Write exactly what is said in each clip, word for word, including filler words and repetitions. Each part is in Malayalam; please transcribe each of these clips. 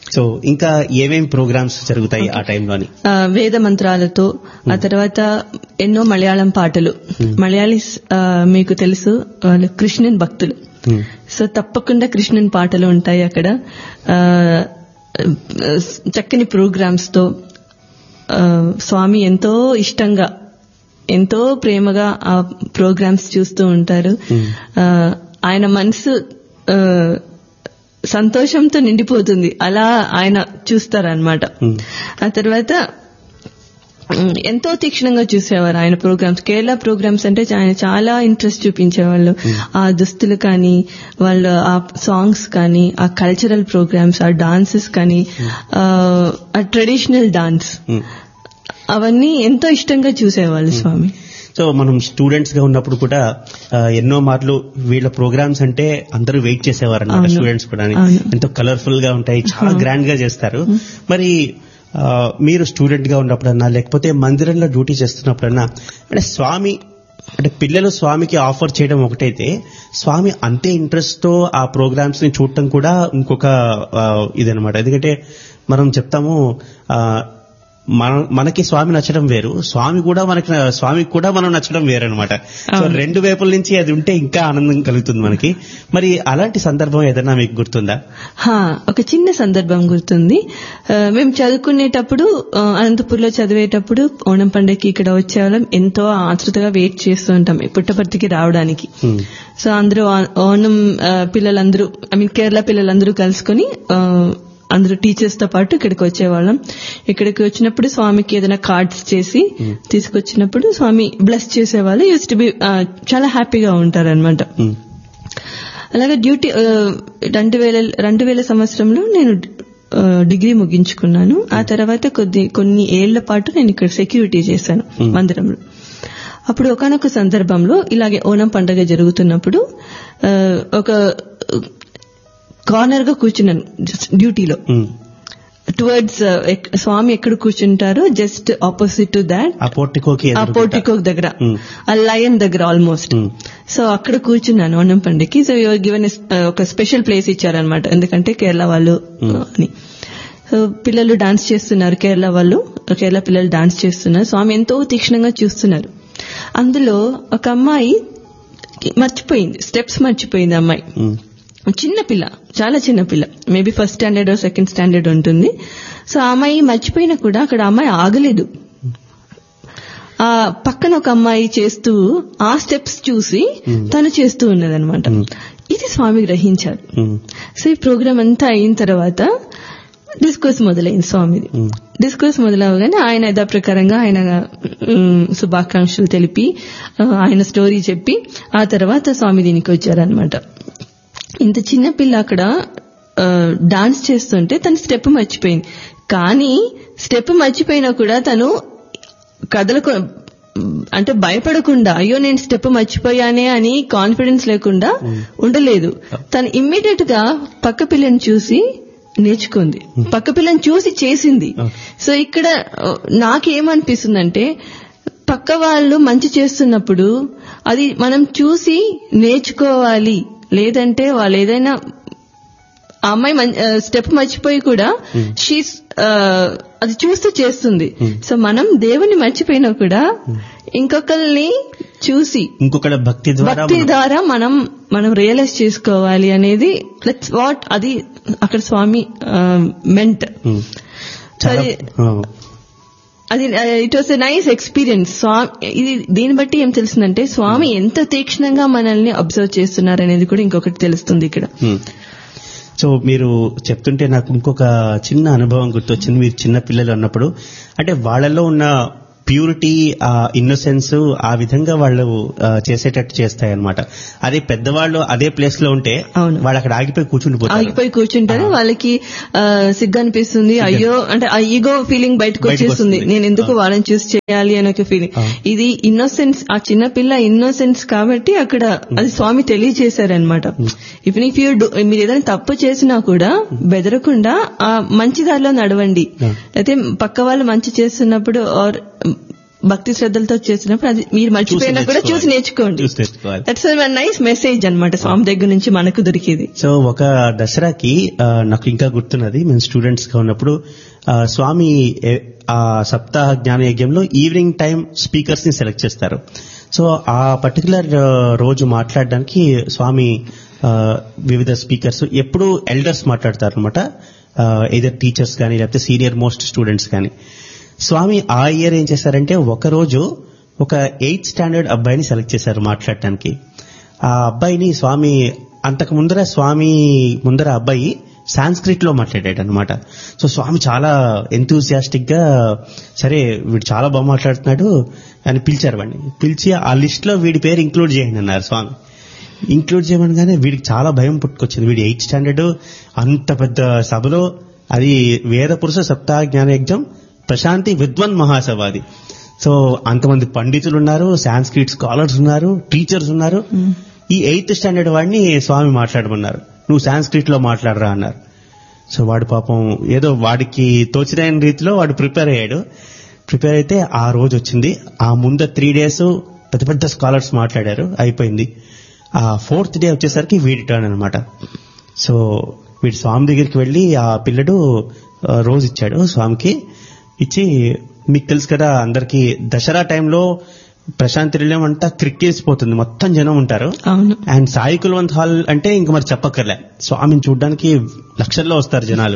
సో ఇంకా ఏమేమి ప్రోగ్రామ్స్ జరుగుతాయి ఆ టైంలోని? వేద మంత్రాలతో, ఆ తర్వాత ఎన్నో మలయాళం పాటలు. మలయాళీస్ మీకు తెలుసు, వాళ్ళు కృష్ణన్ భక్తులు. సో తప్పకుండా కృష్ణన్ పాటలు ఉంటాయి అక్కడ. చక్కని ప్రోగ్రామ్స్ తో స్వామి ఎంతో ఇష్టంగా, ఎంతో ప్రేమగా ఆ ప్రోగ్రామ్స్ చూస్తూ ఉంటారు. ఆయన మనసు సంతోషంతో నిండిపోతుంది, అలా ఆయన చూస్తారనమాట. ఆ తర్వాత ఎంతో తీక్షణంగా చూసేవారు ఆయన ప్రోగ్రామ్స్. కేరళ ప్రోగ్రామ్స్ అంటే ఆయన చాలా ఇంట్రెస్ట్ చూపించేవాళ్ళు. ఆ దుస్తులు కానీ, వాళ్ళ ఆ సాంగ్స్ కానీ, ఆ కల్చరల్ ప్రోగ్రామ్స్, ఆ డాన్సెస్ కానీ, ఆ ట్రెడిషనల్ డాన్స్, అవన్నీ ఎంతో ఇష్టంగా చూసేవాళ్ళు స్వామి. సో మనం స్టూడెంట్స్ గా ఉన్నప్పుడు కూడా ఎన్నో మార్లు వీళ్ళ ప్రోగ్రామ్స్ అంటే అందరూ వెయిట్ చేసేవారు అన్నమాట. స్టూడెంట్స్ కూడా ఎంతో కలర్ఫుల్ గా ఉంటాయి, చాలా గ్రాండ్ గా చేస్తారు. మరి మీరు స్టూడెంట్ గా ఉన్నప్పుడన్నా, లేకపోతే మందిరంలో డ్యూటీ చేస్తున్నప్పుడన్నా, అంటే స్వామి అంటే పిల్లలు స్వామికి ఆఫర్ చేయడం ఒకటైతే, స్వామి అంతే ఇంట్రెస్ట్ తో ఆ ప్రోగ్రామ్స్ ని చూడటం కూడా ఇంకొక ఇదనమాట. ఎందుకంటే మనం చెప్తాము, మన మనకి స్వామి నచ్చడం వేరు, స్వామి కూడా మనకి స్వామికి కూడా మనం నచ్చడం వేరు అనమాట. సో రెండు వైపుల నుంచి అది ఉంటే ఇంకా ఆనందం కలుగుతుంది మనకి. మరి అలాంటి సందర్భం ఏదైనా మీకు గుర్తుందా? ఒక చిన్న సందర్భం గుర్తుంది. మేము చదువుకునేటప్పుడు, అనంతపూర్లో చదివేటప్పుడు ఓణం పండుగకి ఇక్కడ వచ్చేవాళ్ళం. ఎంతో ఆతృతగా వెయిట్ చేస్తూ ఉంటాం పుట్టపర్తికి రావడానికి. సో అందరూ ఓణం పిల్లలందరూ, ఐ మీన్ కేరళ పిల్లలందరూ కలుసుకుని అందరూ టీచర్స్ తో పాటు ఇక్కడికి వచ్చేవాళ్ళం. ఇక్కడికి వచ్చినప్పుడు స్వామికి ఏదైనా కార్డ్స్ చేసి తీసుకొచ్చినప్పుడు స్వామి బ్లెస్ చేసేవాళ్ళు. యూస్ టు బి చాలా హ్యాపీగా ఉంటారనమాట. అలాగే డ్యూటీ రెండు వేల రెండు వేల సంవత్సరంలో నేను డిగ్రీ ముగించుకున్నాను. ఆ తర్వాత కొద్ది కొన్ని ఏళ్ల పాటు నేను ఇక్కడ సెక్యూరిటీ చేశాను మందిరంలో. అప్పుడు ఒకానొక సందర్భంలో ఇలాగే ఓణం పండుగ జరుగుతున్నప్పుడు ఒక కార్నర్ గా కూర్చున్నాను డ్యూటీలో. టువర్డ్స్ స్వామి ఎక్కడ కూర్చుంటారో జస్ట్ ఆపోజిట్ టు దాట్, ఆ పోర్టికో దగ్గర, ఆ లయన్ దగ్గర ఆల్మోస్ట్. సో అక్కడ కూర్చున్నాను ఓణం పండుగకి. సో గివెన్ ఒక స్పెషల్ ప్లేస్ ఇచ్చారనమాట, ఎందుకంటే కేరళ వాళ్ళు అని. సో పిల్లలు డాన్స్ చేస్తున్నారు, కేరళ వాళ్ళు, కేరళ పిల్లలు డాన్స్ చేస్తున్నారు. స్వామి ఎంతో తీక్షణంగా చూస్తున్నారు. అందులో ఒక అమ్మాయి మర్చిపోయింది, స్టెప్స్ మర్చిపోయింది అమ్మాయి. చిన్న పిల్ల, చాలా చిన్న పిల్ల, maybe first standard second standard ఉంటుంది. సో ఆ అమ్మాయి మర్చిపోయినా కూడా అక్కడ అమ్మాయి ఆగలేదు. ఆ పక్కన ఒక అమ్మాయి చేస్తూ ఆ స్టెప్స్ చూసి తను చేస్తూ ఉన్నదనమాట. ఇది స్వామి గ్రహించారు. సో ఈ ప్రోగ్రామ్ అంతా అయిన తర్వాత డిస్కోర్స్ మొదలైంది స్వామిది. డిస్కోర్స్ మొదలవగానే ఆయన యథా ప్రకారంగా ఆయన శుభాకాంక్షలు తెలిపి ఆయన స్టోరీ చెప్పి ఆ తర్వాత స్వామి దీనికి వచ్చారనమాట. ఇంత చిన్న పిల్ల అక్కడ డాన్స్ చేస్తుంటే తను స్టెప్ మర్చిపోయింది. కానీ స్టెప్ మర్చిపోయినా కూడా తను కదలకు అంటే భయపడకుండా, అయ్యో నేను స్టెప్ మర్చిపోయానే అని కాన్ఫిడెన్స్ లేకుండా ఉండలేదు. తను ఇమ్మీడియట్ గా పక్క పిల్లని చూసి నేర్చుకుంది, పక్క పిల్లని చూసి చేసింది. సో ఇక్కడ నాకేమనిపిస్తుందంటే, పక్క వాళ్ళు మంచి చేస్తున్నప్పుడు అది మనం చూసి నేర్చుకోవాలి. లేదంటే వాళ్ళు ఏదైనా ఆ అమ్మాయి స్టెప్ మర్చిపోయి కూడా షీ అది చూస్తూ చేస్తుంది. సో మనం దేవుని మర్చిపోయినా కూడా ఇంకొకరిని చూసి ఇంకొకళ్ళ భక్తి భక్తి ద్వారా మనం మనం రియలైజ్ చేసుకోవాలి అనేది లెట్స్ వాట్ అది అక్కడ స్వామి మెంట్. అది it was a nice experience. స్వామి ఇది దీన్ని బట్టి ఏం తెలుస్తుందంటే స్వామి ఎంత తీక్షణంగా మనల్ని అబ్జర్వ్ చేస్తున్నారు అనేది కూడా ఇంకొకటి తెలుస్తుంది ఇక్కడ. సో మీరు చెప్తుంటే నాకు ఇంకొక చిన్న అనుభవం గుర్తొచ్చింది. మీరు చిన్న పిల్లలు అన్నప్పుడు అంటే వాళ్ళలో ఉన్న ప్యూరిటీ, ఆ ఇన్నోసెన్స్ ఆ విధంగా వాళ్ళు చేసేటట్టు చేస్తాయి అనమాట. అదే పెద్దవాళ్ళు అదే ప్లేస్ లో ఉంటే వాళ్ళు అక్కడ ఆగిపోయి కూర్చుండిపోతారు, ఆగిపోయి కూర్చుంటారు. వాళ్ళకి సిగ్గు అనిపిస్తుంది, అయ్యో అంటే ఆ ఈగో ఫీలింగ్ బయటకు వచ్చేస్తుంది, నేను ఎందుకు వాళ్ళని చూస్ చేయాలి అనే ఒక ఫీలింగ్. ఇది ఇన్నోసెన్స్, ఆ చిన్న పిల్ల ఇన్నోసెన్స్ కాబట్టి అక్కడ అది స్వామి తెలియజేశారనమాట. ఇఫ్ ఇఫ్ యూ మీరు ఏదైనా తప్పు చేసినా కూడా బెదరకుండా ఆ మంచి దారిలో నడవండి. అయితే పక్క వాళ్ళు మంచి చేస్తున్నప్పుడు ఆర్ భక్తి శ్రద్ధలతో చేసినప్పుడు అది మీరు మర్చిపోయినా కూడా చూసి నేర్చుకోండి. దట్స్ నైస్ మెసేజ్ అన్నమాట స్వామి దగ్గర నుంచి మనకు దొరికేది. సో ఒక దసరాకి నాకు ఇంకా గుర్తున్నది, మేము స్టూడెంట్స్ గా ఉన్నప్పుడు స్వామి ఆ సప్తాహ జ్ఞాన యజ్ఞంలో ఈవినింగ్ టైం స్పీకర్స్ ని సెలెక్ట్ చేస్తారు. సో ఆ పర్టికులర్ రోజు మాట్లాడడానికి స్వామి వివిధ స్పీకర్స్ ఎప్పుడు ఎల్డర్స్ మాట్లాడతారు అనమాట, ఎయిదర్ టీచర్స్ కానీ లేకపోతే సీనియర్ మోస్ట్ స్టూడెంట్స్ కానీ. స్వామి ఆ ఇయర్ ఏం చేశారంటే ఒక రోజు ఒక ఎయిత్ స్టాండర్డ్ అబ్బాయిని సెలెక్ట్ చేశారు మాట్లాడటానికి. ఆ అబ్బాయిని స్వామి అంతకు ముందర స్వామి ముందర అబ్బాయి సాంస్క్రిట్ లో మాట్లాడాడు అనమాట. సో స్వామి చాలా ఎంతూజియాస్టిక్ గా సరే వీడు చాలా బాగా మాట్లాడుతున్నాడు అని పిలిచారు వాడిని. పిలిచి ఆ లిస్ట్ లో వీడి పేరు ఇంక్లూడ్ చేయండి అన్నారు స్వామి. ఇంక్లూడ్ చేయమనగానే వీడికి చాలా భయం పుట్టుకొచ్చింది. వీడు ఎయిత్ స్టాండర్డ్, అంత పెద్ద సభలో, అది వేద పురుష సప్తాహ జ్ఞాన యజ్ఞం ప్రశాంతి విద్వన్ మహాసభాది. సో అంతమంది పండితులు ఉన్నారు, సాంస్క్రిట్ స్కాలర్స్ ఉన్నారు, టీచర్స్ ఉన్నారు. ఈ ఎయిత్ స్టాండర్డ్ వాడిని స్వామి మాట్లాడమన్నారు, నువ్వు సాంస్క్రిట్ లో మాట్లాడరా అన్నారు. సో వాడు పాపం ఏదో వాడికి తోచిన రీతిలో వాడు ప్రిపేర్ అయ్యాడు. ప్రిపేర్ అయితే ఆ రోజు వచ్చింది. ఆ ముందు త్రీ డేస్ పెద్ద పెద్ద స్కాలర్స్ మాట్లాడారు, అయిపోయింది. ఆ ఫోర్త్ డే వచ్చేసరికి వీడి టర్న్ అనమాట. సో వీడి స్వామి దగ్గరికి వెళ్లి ఆ పిల్లడు రోజు ఇచ్చాడు స్వామికి. ఇచ్చి, మీకు తెలుసు కదా అందరికి దసరా టైంలో ప్రశాంతి నిలయం అంతా క్రిక్కేసిపోతుంది, మొత్తం జనం ఉంటారు. అండ్ సాయి కుల్వంత్ హాల్ అంటే ఇంక మరి చెప్పక్కర్లే, స్వామిని చూడడానికి లక్షల్లో వస్తారు జనాలు.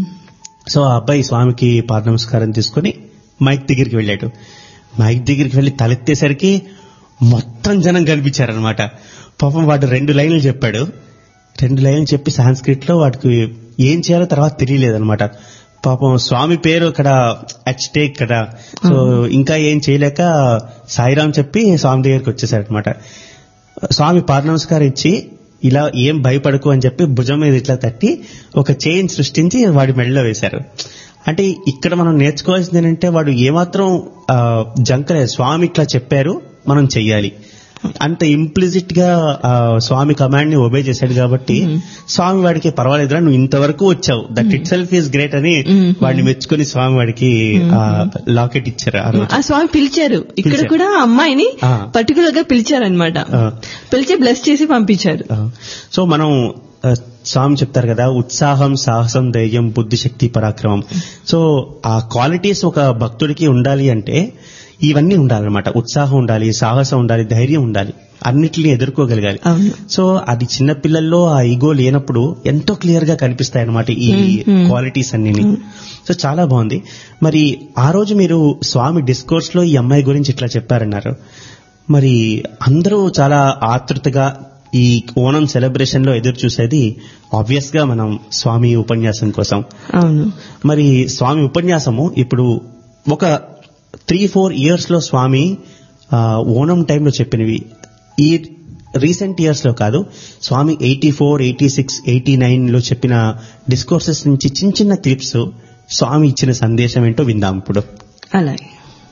సో ఆ అబ్బాయి స్వామికి పాద నమస్కారం తీసుకుని మైక్ దగ్గరికి వెళ్ళాడు. మైక్ దగ్గరికి వెళ్లి తలెత్తేసరికి మొత్తం జనం కనిపించారనమాట. పాపం వాడు రెండు లైన్లు చెప్పాడు. రెండు లైన్లు చెప్పి సాంస్క్రిట్ లో వాడికి ఏం చేయాలో తర్వాత తెలియలేదనమాట. పాపం స్వామి పేరు అక్కడ అట్ స్టేక్ కదా. సో ఇంకా ఏం చేయలేక సాయిరాం చెప్పి స్వామి దగ్గరికి వచ్చేసాడు అనమాట. స్వామి పాద నమస్కారం ఇచ్చి ఇలా ఏం భయపడకు అని చెప్పి భుజం మీద ఇట్లా తట్టి ఒక చైన్ సృష్టించి వాడి మెడలో వేశారు. అంటే ఇక్కడ మనం నేర్చుకోవాల్సింది ఏంటంటే వాడు ఏమాత్రం జంకలేదు, స్వామి ఇట్లా చెప్పారు మనం చెయ్యాలి, అంత ఇంప్లిజిట్ గా స్వామి కమాండ్ ని ఒబే చేశాడు కాబట్టి స్వామి వాడికి పర్వాలేదురా నువ్వు ఇంతవరకు వచ్చావు, that it self is great అని వాడిని మెచ్చుకుని స్వామి వాడికి లాకెట్ ఇచ్చారు. ఆ స్వామి పిలిచారు, ఇక్కడ కూడా అమ్మాయిని పర్టికులర్ గా పిలిచారనమాట, పిలిచి బ్లెస్ చేసి పంపించారు. సో మనం స్వామి చెప్తారు కదా, ఉత్సాహం, సాహసం, ధైర్యం, బుద్ధిశక్తి, పరాక్రమం. సో ఆ క్వాలిటీస్ ఒక భక్తుడికి ఉండాలి అంటే ఇవన్నీ ఉండాలన్నమాట. ఉత్సాహం ఉండాలి, సాహసం ఉండాలి, ధైర్యం ఉండాలి, అన్నిటిని ఎదుర్కోగలగాలి. సో అది చిన్నపిల్లల్లో ఆ ఈగో లేనప్పుడు ఎంతో క్లియర్ గా కనిపిస్తాయి అన్నమాట ఈ క్వాలిటీస్ అన్నిని. సో చాలా బాగుంది. మరి ఆ రోజు మీరు స్వామి డిస్కోర్స్ లో ఈ అమ్మాయి గురించి ఇట్లా చెప్పారన్నారు. మరి అందరూ చాలా ఆతృతగా ఈ ఓణం సెలబ్రేషన్ లో ఎదురు చూసేది ఆబ్వియస్ గా మనం స్వామి ఉపన్యాసం కోసం. మరి స్వామి ఉపన్యాసము ఇప్పుడు ఒక త్రీ ఫోర్ ఇయర్స్ లో స్వామి ఓణం టైంలో చెప్పినవి, ఈ రీసెంట్ ఇయర్స్ లో కాదు, స్వామి eighty four eighty six eighty nine లో చెప్పిన డిస్కోర్సెస్ నుంచి చిన్న చిన్న క్లిప్స్ స్వామి ఇచ్చిన సందేశం ఏంటో విందాం ఇప్పుడు. అలాగే.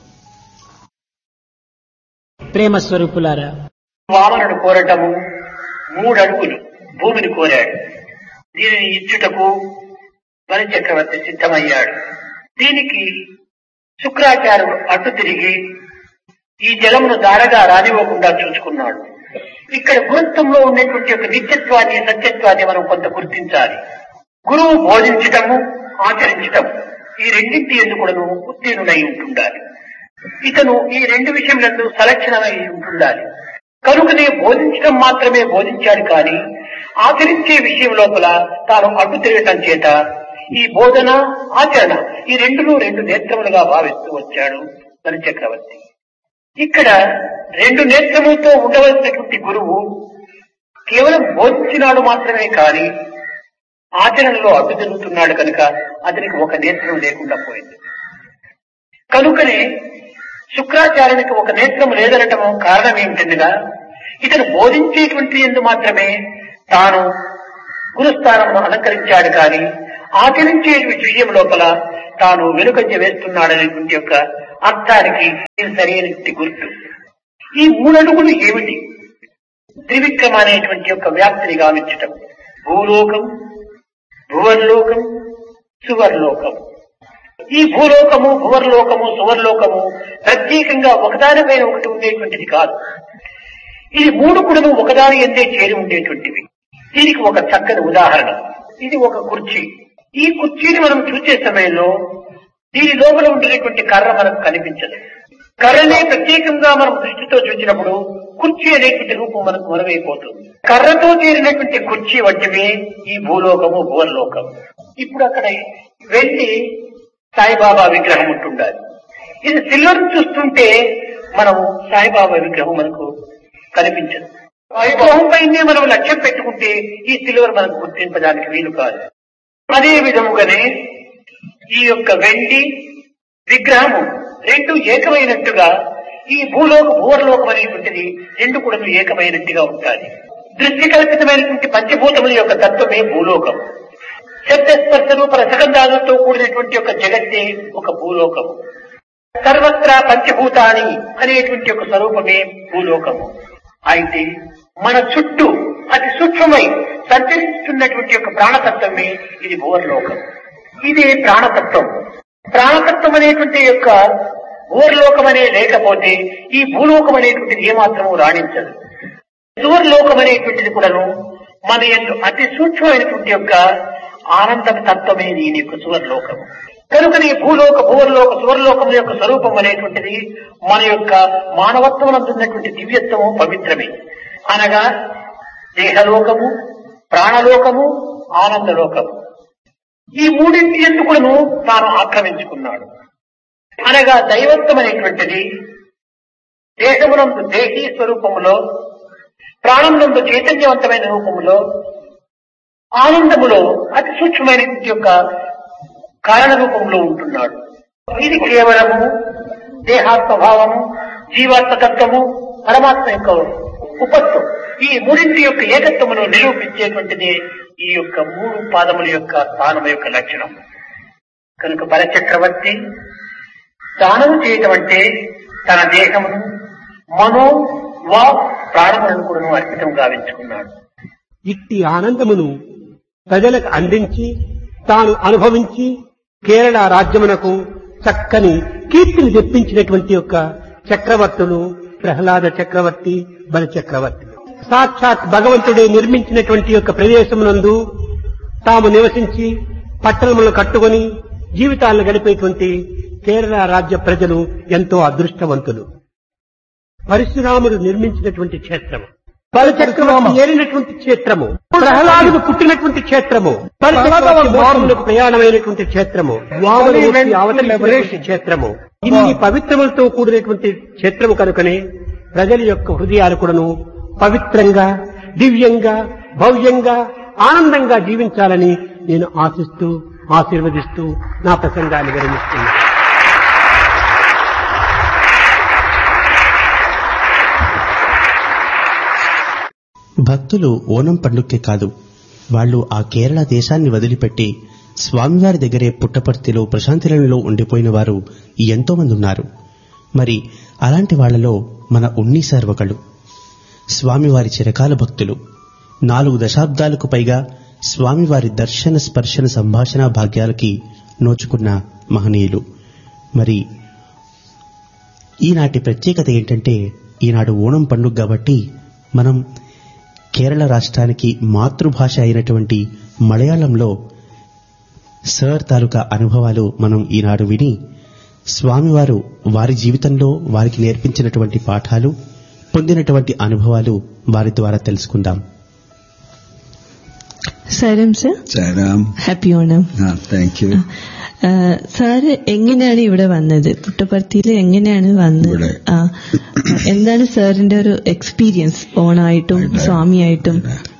ప్రేమ స్వరూపులారా, వామనుడు కోరటము మూడు అడుగులు భూమిని కోరాడు. దీనిని ఇచ్చుటకు బలి చక్రవర్తి సిద్ధమయ్యాడు. దీనికి శుక్రాచార్యుడు అడ్డు తిరిగి ఈ జలమును దారగా రానివ్వకుండా చూసుకున్నాడు. ఇక్కడ గురుత్వంలో ఉండేటువంటి ఒక నిత్యత్వాన్ని, సత్యత్వాన్ని మనం కొంత గుర్తించాలి. గురువు బోధించటము, ఆచరించటము ఈ రెండింటి ఎందుకు ఉత్తీర్ణుడై ఉంటుండాలి. ఇతను ఈ రెండు విషయంలో సలక్షణమై ఉంటుండాలి. కనుకనే బోధించడం మాత్రమే బోధించాడు కానీ ఆచరించే విషయం లోపల తాను అడ్డు తిరగటం చేత ఈ బోధన, ఆచరణ ఈ రెండును రెండు నేత్రములుగా భావిస్తూ వచ్చాడు బలి చక్రవర్తి. ఇక్కడ రెండు నేత్రములతో ఉండవలసినటువంటి గురువు కేవలం బోధించినాడు మాత్రమే కానీ ఆచరణలో అడ్డు తిరుగుతున్నాడు కనుక అతనికి ఒక నేత్రం లేకుండా పోయింది. కనుకనే శుక్రాచార్యునికి ఒక నేత్రం లేదనటం కారణం ఏమిటనగా ఇతను బోధించేటువంటి ఎందు మాత్రమే తాను గురుస్థానమును అలంకరించాడు కానీ ఆచరించే విషయం లోపల తాను వెనుకంజ వేస్తున్నాడనేటువంటి యొక్క అర్థానికి ఇది సరైనటువంటి గుర్తు. ఈ మూడడుగులు ఏమిటి? త్రివిక్రమ అనేటువంటి యొక్క వ్యాప్తిని గావించటం. భూలోకం, భువర్లోకం, సువర్లోకం. ఈ భూలోకము, భువర్లోకము, సువర్లోకము ప్రత్యేకంగా ఒకదానిపైన ఒకటి ఉండేటువంటిది కాదు. ఇది మూడు కూడాను ఒకదాని ఎందే చేరి ఉండేటువంటివి. దీనికి ఒక చక్కని ఉదాహరణ, ఇది ఒక కుర్చీ. ఈ కుర్చీని మనం చూసే సమయంలో దీని లోపల ఉండేటువంటి కర్ర మనకు కనిపించదు. కర్రనే ప్రత్యేకంగా మనం దృష్టితో చూసినప్పుడు కుర్చీ అనేటువంటి రూపం మనకు మరువైపోతుంది. కర్రతో చేరినటువంటి కుర్చీ వంటివే ఈ భూలోకము, భువర్లోకము. ఇప్పుడు అక్కడ వెండి సాయిబాబా విగ్రహం ఉంటుండాలి. ఇది సిల్వర్ చూస్తుంటే మనం సాయిబాబా విగ్రహం మనకు కనిపించదు. విగ్రహం పైనే మనం లక్ష్యం పెట్టుకుంటే ఈ సిల్వర్ మనకు గుర్తింపడానికి వీలు కాదు. అదే విధముగానే ఈ యొక్క వెండి విగ్రహము రెండు ఏకమైనట్టుగా ఈ భూలోక భూవర్లోకం అనేటువంటిది రెండు కూడా ఏకమైనట్టుగా ఉంటాయి. దృష్టి కల్పితమైనటువంటి పంచభూతముల యొక్క తత్వమే భూలోకం. శబ్దస్పర్శ రూప రసగంధాలతో కూడినటువంటి ఒక జగత్తే ఒక భూలోకము. సర్వత్రా పంచభూతాని అనేటువంటి ఒక స్వరూపమే భూలోకము. అయితే మన చుట్టూ అతి సూక్ష్మమై సంచరిస్తున్నటువంటి యొక్క ప్రాణతత్వమే ఇది భూవర్లోకం. ఇదే ప్రాణతత్వం. ప్రాణతత్వం అనేటువంటి యొక్క భూవర్లోకం అనే లేకపోతే ఈ భూలోకం అనేటువంటిది ఏమాత్రము రాణించదు. సువర్లోకం అనేటువంటిది కూడాను మన యొక్క అతి సూక్ష్మమైనటువంటి యొక్క ఆనంద తత్వమే దీని యొక్క సువర్లోకము. కనుకనే భూలోక భూవర్లోక సువర్లోకం యొక్క స్వరూపం అనేటువంటిది మన యొక్క మానవత్వం ఉన్నటువంటి దివ్యత్వము, పవిత్రమే. అనగా దేహలోకము, ప్రాణలోకము, ఆనందలోకము. ఈ మూడింటి ఎందుకును తాను ఆక్రమించుకున్నాడు. అనగా దైవత్వం అనేటువంటిది దేహమునందు దేహీ స్వరూపములో, ప్రాణమునందు చైతన్యవంతమైన రూపములో, ఆనందములో అతి సూక్ష్మమైనటువంటి యొక్క కారణ రూపంలో ఉంటున్నాడు. ఇది కేవలము దేహాత్మభావము, జీవాత్మతత్వము, పరమాత్మ యొక్క ఉపత్వం. ఈ మూడింటి యొక్క ఏకత్వమును నిరూపించేటువంటిది ఈ యొక్క మూడు పాదముల యొక్క స్థానము యొక్క లక్షణం. కనుక బలచక్రవర్తి దానము చేయటం అంటే తన దేహమును, మనో వా ప్రాణములను కూడా అర్పితం గావించుకున్నాడు. ఇట్టి ఆనందమును ప్రజలకు అందించి తాను అనుభవించి కేరళ రాజ్యమునకు చక్కని కీర్తిని తెప్పించినటువంటి యొక్క చక్రవర్తులు ప్రహ్లాద చక్రవర్తి, బలి చక్రవర్తి. సాక్షాత్ భగవంతుడే నిర్మించినటువంటి యొక్క ప్రదేశమునందు తాము నివసించి పట్టణములను కట్టుకొని జీవితాలను గడిపేటువంటి కేరళ రాజ్య ప్రజలు ఎంతో అదృష్టవంతులు. పరశురాముడు నిర్మించినటువంటి క్షేత్రము, బలచక్రవర్తి ఏలినటువంటి క్షేత్రము, ప్రహ్లాదుడు పుట్టినటువంటి క్షేత్రము, పరశురాములకు ప్రయాణమైనటువంటి క్షేత్రము, వామనమూర్తి అవతరించినటువంటి క్షేత్రము, ఇన్ని పవిత్రములతో కూడినటువంటి క్షేత్రము కనుకనే ప్రజల యొక్క హృదయాలు కూడాను పవిత్రంగా, దివ్యంగా, భవ్యంగా, ఆనందంగా జీవించాలని నేను ఆశిస్తూ ఆశీర్వదిస్తూ నా ప్రసంగాన్ని విరమిస్తున్నాను. భక్తులు ఓనం పండుగకే కాదు, వాళ్ళు ఆ కేరళ దేశాన్ని వదిలిపెట్టి స్వామివారి దగ్గరే పుట్టపర్తిలో ప్రశాంతిలో ఉండిపోయిన వారు ఎంతో మంది ఉన్నారు. మరి అలాంటి వాళ్లలో మన ఉన్ని సార్ ఒకళ్ళు. స్వామివారి చిరకాల భక్తులు. నాలుగు దశాబ్దాలకు పైగా స్వామివారి దర్శన స్పర్శన సంభాషణ భాగ్యాలకి నోచుకున్న మహనీయులు. మరి ఈనాటి ప్రత్యేకత ఏంటంటే, ఈనాడు ఓణం పండుగ కాబట్టి మనం కేరళ రాష్ట్రానికి మాతృభాష అయినటువంటి మలయాళంలో సర్ తాలూకా అనుభవాలు మనం ఈనాడు విని స్వామివారు వారి జీవితంలో వారికి నేర్పించినటువంటి పాఠాలు, పొందినటువంటి అనుభవాలు వారి ద్వారా తెలుసుకుందాం. Sairam sir. Sairam. Happy Onam. Thank you. Sir എങ്ങനെയാണ് ഇവിടെ വന്നത്? പുട്ടപർത്തിയിൽ എങ്ങനെയാണ് വന്നത്? എന്താണ് സാറിന്റെ ഒരു എക്സ്പീരിയൻസ് ഓണായിട്ടും സ്വാമിയായിട്ടും?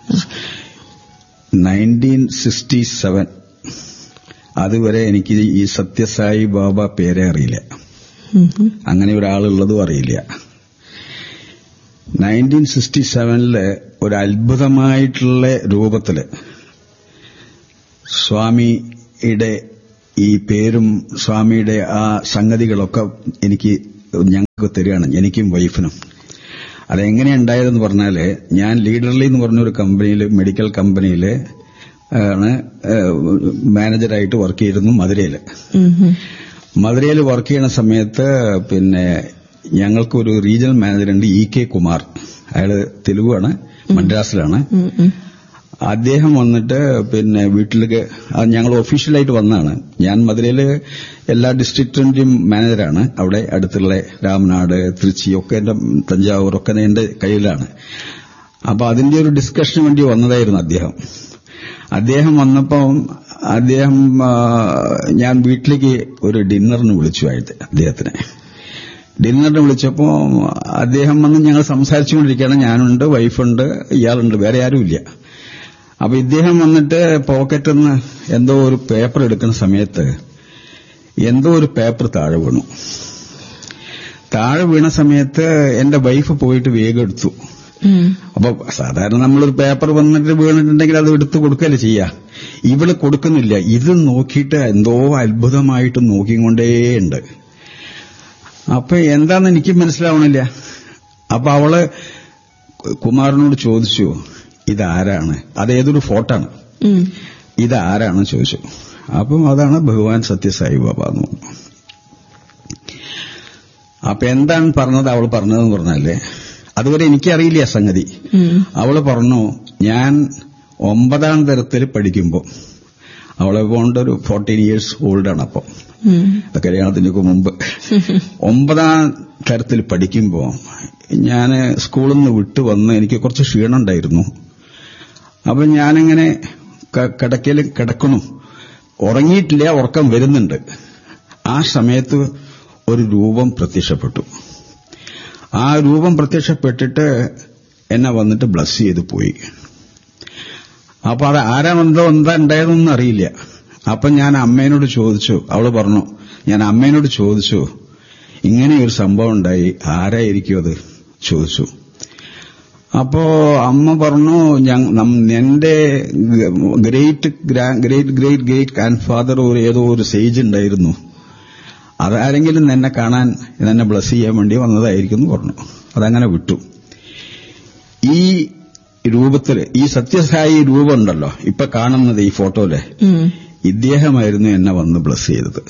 നയൻറ്റീൻ സിക്സ്റ്റി സെവൻ അതുവരെ എനിക്ക് ഈ സത്യസായി ബാബ പേരെ അറിയില്ല, അങ്ങനെ ഒരാളുള്ളതും അറിയില്ല. നയൻറ്റീൻ സിക്സ്റ്റി സെവനില് ഒരു അത്ഭുതമായിട്ടുള്ള രൂപത്തില് സ്വാമിയുടെ ഈ പേരും സ്വാമിയുടെ ആ സംഗതികളൊക്കെ എനിക്ക് ഞങ്ങൾക്ക് തരികയാണ്, എനിക്കും വൈഫിനും. അതെങ്ങനെ ഉണ്ടായതെന്ന് പറഞ്ഞാല്, ഞാൻ ലീഡർലി എന്ന് പറഞ്ഞൊരു കമ്പനിയിൽ, മെഡിക്കൽ കമ്പനിയിൽ ആണ് മാനേജറായിട്ട് വർക്ക് ചെയ്തിരുന്നു മധുരയില്. മധുരയിൽ വർക്ക് ചെയ്യുന്ന സമയത്ത് പിന്നെ ഞങ്ങൾക്കൊരു റീജിയണൽ മാനേജറുണ്ട് ഇ കെ കുമാർ. അയാള് തെലുഗുവാണ്, മദ്രാസിലാണ്. അദ്ദേഹം വന്നിട്ട് പിന്നെ വീട്ടിലേക്ക് ഞങ്ങൾ ഒഫീഷ്യലായിട്ട് വന്നതാണ്. ഞാൻ മധുരയില് എല്ലാ ഡിസ്ട്രിക്റ്റിന്റെയും മാനേജറാണ്. അവിടെ അടുത്തുള്ള രാമനാട്, തൃച്ചി ഒക്കെ എന്റെ, തഞ്ചാവൂർ ഒക്കെ എന്റെ കയ്യിലാണ്. അപ്പൊ അതിന്റെ ഒരു ഡിസ്കഷന് വേണ്ടി വന്നതായിരുന്നു അദ്ദേഹം. അദ്ദേഹം വന്നപ്പം അദ്ദേഹം ഞാൻ വീട്ടിലേക്ക് ഒരു ഡിന്നറിന് വിളിച്ചു ആയിട്ട് അദ്ദേഹത്തിനെ. ഡിന്നറിന് വിളിച്ചപ്പോ അദ്ദേഹം വന്ന് ഞങ്ങൾ സംസാരിച്ചുകൊണ്ടിരിക്കുകയാണ്. ഞാനുണ്ട്, വൈഫുണ്ട്, ഇയാളുണ്ട്, വേറെ ആരുമില്ല. അപ്പൊ ഇദ്ദേഹം വന്നിട്ട് പോക്കറ്റിൽ നിന്ന് എന്തോ ഒരു പേപ്പർ എടുക്കുന്ന സമയത്ത് എന്തോ ഒരു പേപ്പർ താഴെ വീണു. താഴെ വീണ സമയത്ത് എന്റെ വൈഫ് പോയിട്ട് വേഗം എടുത്തു. അപ്പൊ സാധാരണ നമ്മളൊരു പേപ്പർ വന്നിട്ട് വീണിട്ടുണ്ടെങ്കിൽ അത് എടുത്ത് കൊടുക്കുകയല്ലേ ചെയ്യാ. ഇവള് കൊടുക്കുന്നില്ല. ഇത് നോക്കിയിട്ട് എന്തോ അത്ഭുതമായിട്ട് നോക്കിക്കൊണ്ടേയുണ്ട്. അപ്പൊ എന്താന്ന് എനിക്ക് മനസ്സിലാവണില്ല. അപ്പൊ അവള് കുമാരനോട് ചോദിച്ചു, ഇതാരാണ്? അതേതൊരു ഫോട്ടാണ്, ഇതാരാണ് ചോദിച്ചു. അപ്പം അതാണ് ഭഗവാൻ സത്യസായി ബാബ എന്ന് പറഞ്ഞു. അപ്പൊ എന്താണ് പറഞ്ഞത് അവൾ പറഞ്ഞതെന്ന് പറഞ്ഞാല്, അതുവരെ എനിക്കറിയില്ല സംഗതി. അവള് പറഞ്ഞു, ഞാൻ ഒമ്പതാം തരത്തിൽ പഠിക്കുമ്പോ, അവളെ പോണ്ടൊരു ഫോർട്ടീൻ ഇയേഴ്സ് ഓൾഡാണ് അപ്പൊ, കല്യാണത്തിന് മുമ്പ്. ഒമ്പതാം തരത്തിൽ പഠിക്കുമ്പോ ഞാൻ സ്കൂളിൽ നിന്ന് വിട്ടു വന്ന് എനിക്ക് കുറച്ച് ക്ഷീണമുണ്ടായിരുന്നു. അപ്പൊ ഞാനിങ്ങനെ കിടക്കയിൽ കിടക്കണു, ഉറങ്ങിയിട്ടില്ല, ഉറക്കം വരുന്നുണ്ട്. ആ സമയത്ത് ഒരു രൂപം പ്രത്യക്ഷപ്പെട്ടു. ആ രൂപം പ്രത്യക്ഷപ്പെട്ടിട്ട് എന്നെ വന്നിട്ട് ബ്ലസ് ചെയ്ത് പോയി. അപ്പൊ അത് ആരാണെന്തോ എന്താ ഉണ്ടായതൊന്നും അറിയില്ല. അപ്പൊ ഞാൻ അമ്മേനോട് ചോദിച്ചു. അവള് പറഞ്ഞു, ഞാൻ അമ്മേനോട് ചോദിച്ചു, ഇങ്ങനെ ഒരു സംഭവം ഉണ്ടായി, ആരായിരിക്കും അത് ചോദിച്ചു. അപ്പോ അമ്മ പറഞ്ഞു, എന്റെ great great great great grand father ഒരു ഏതോ ഒരു സേജ് ഉണ്ടായിരുന്നു, അതാരെങ്കിലും എന്നെ കാണാൻ, എന്നെ ബ്ലസ് ചെയ്യാൻ വേണ്ടി വന്നതായിരിക്കും എന്ന് പറഞ്ഞു. അതങ്ങനെ വിട്ടു. ഈ രൂപത്തില്, ഈ സത്യസായി രൂപം ഉണ്ടല്ലോ ഇപ്പൊ കാണുന്നത് ഈ ഫോട്ടോയില്, ഇദ്ദേഹമായിരുന്നു എന്നെ വന്ന് ബ്ലസ് ചെയ്തത്.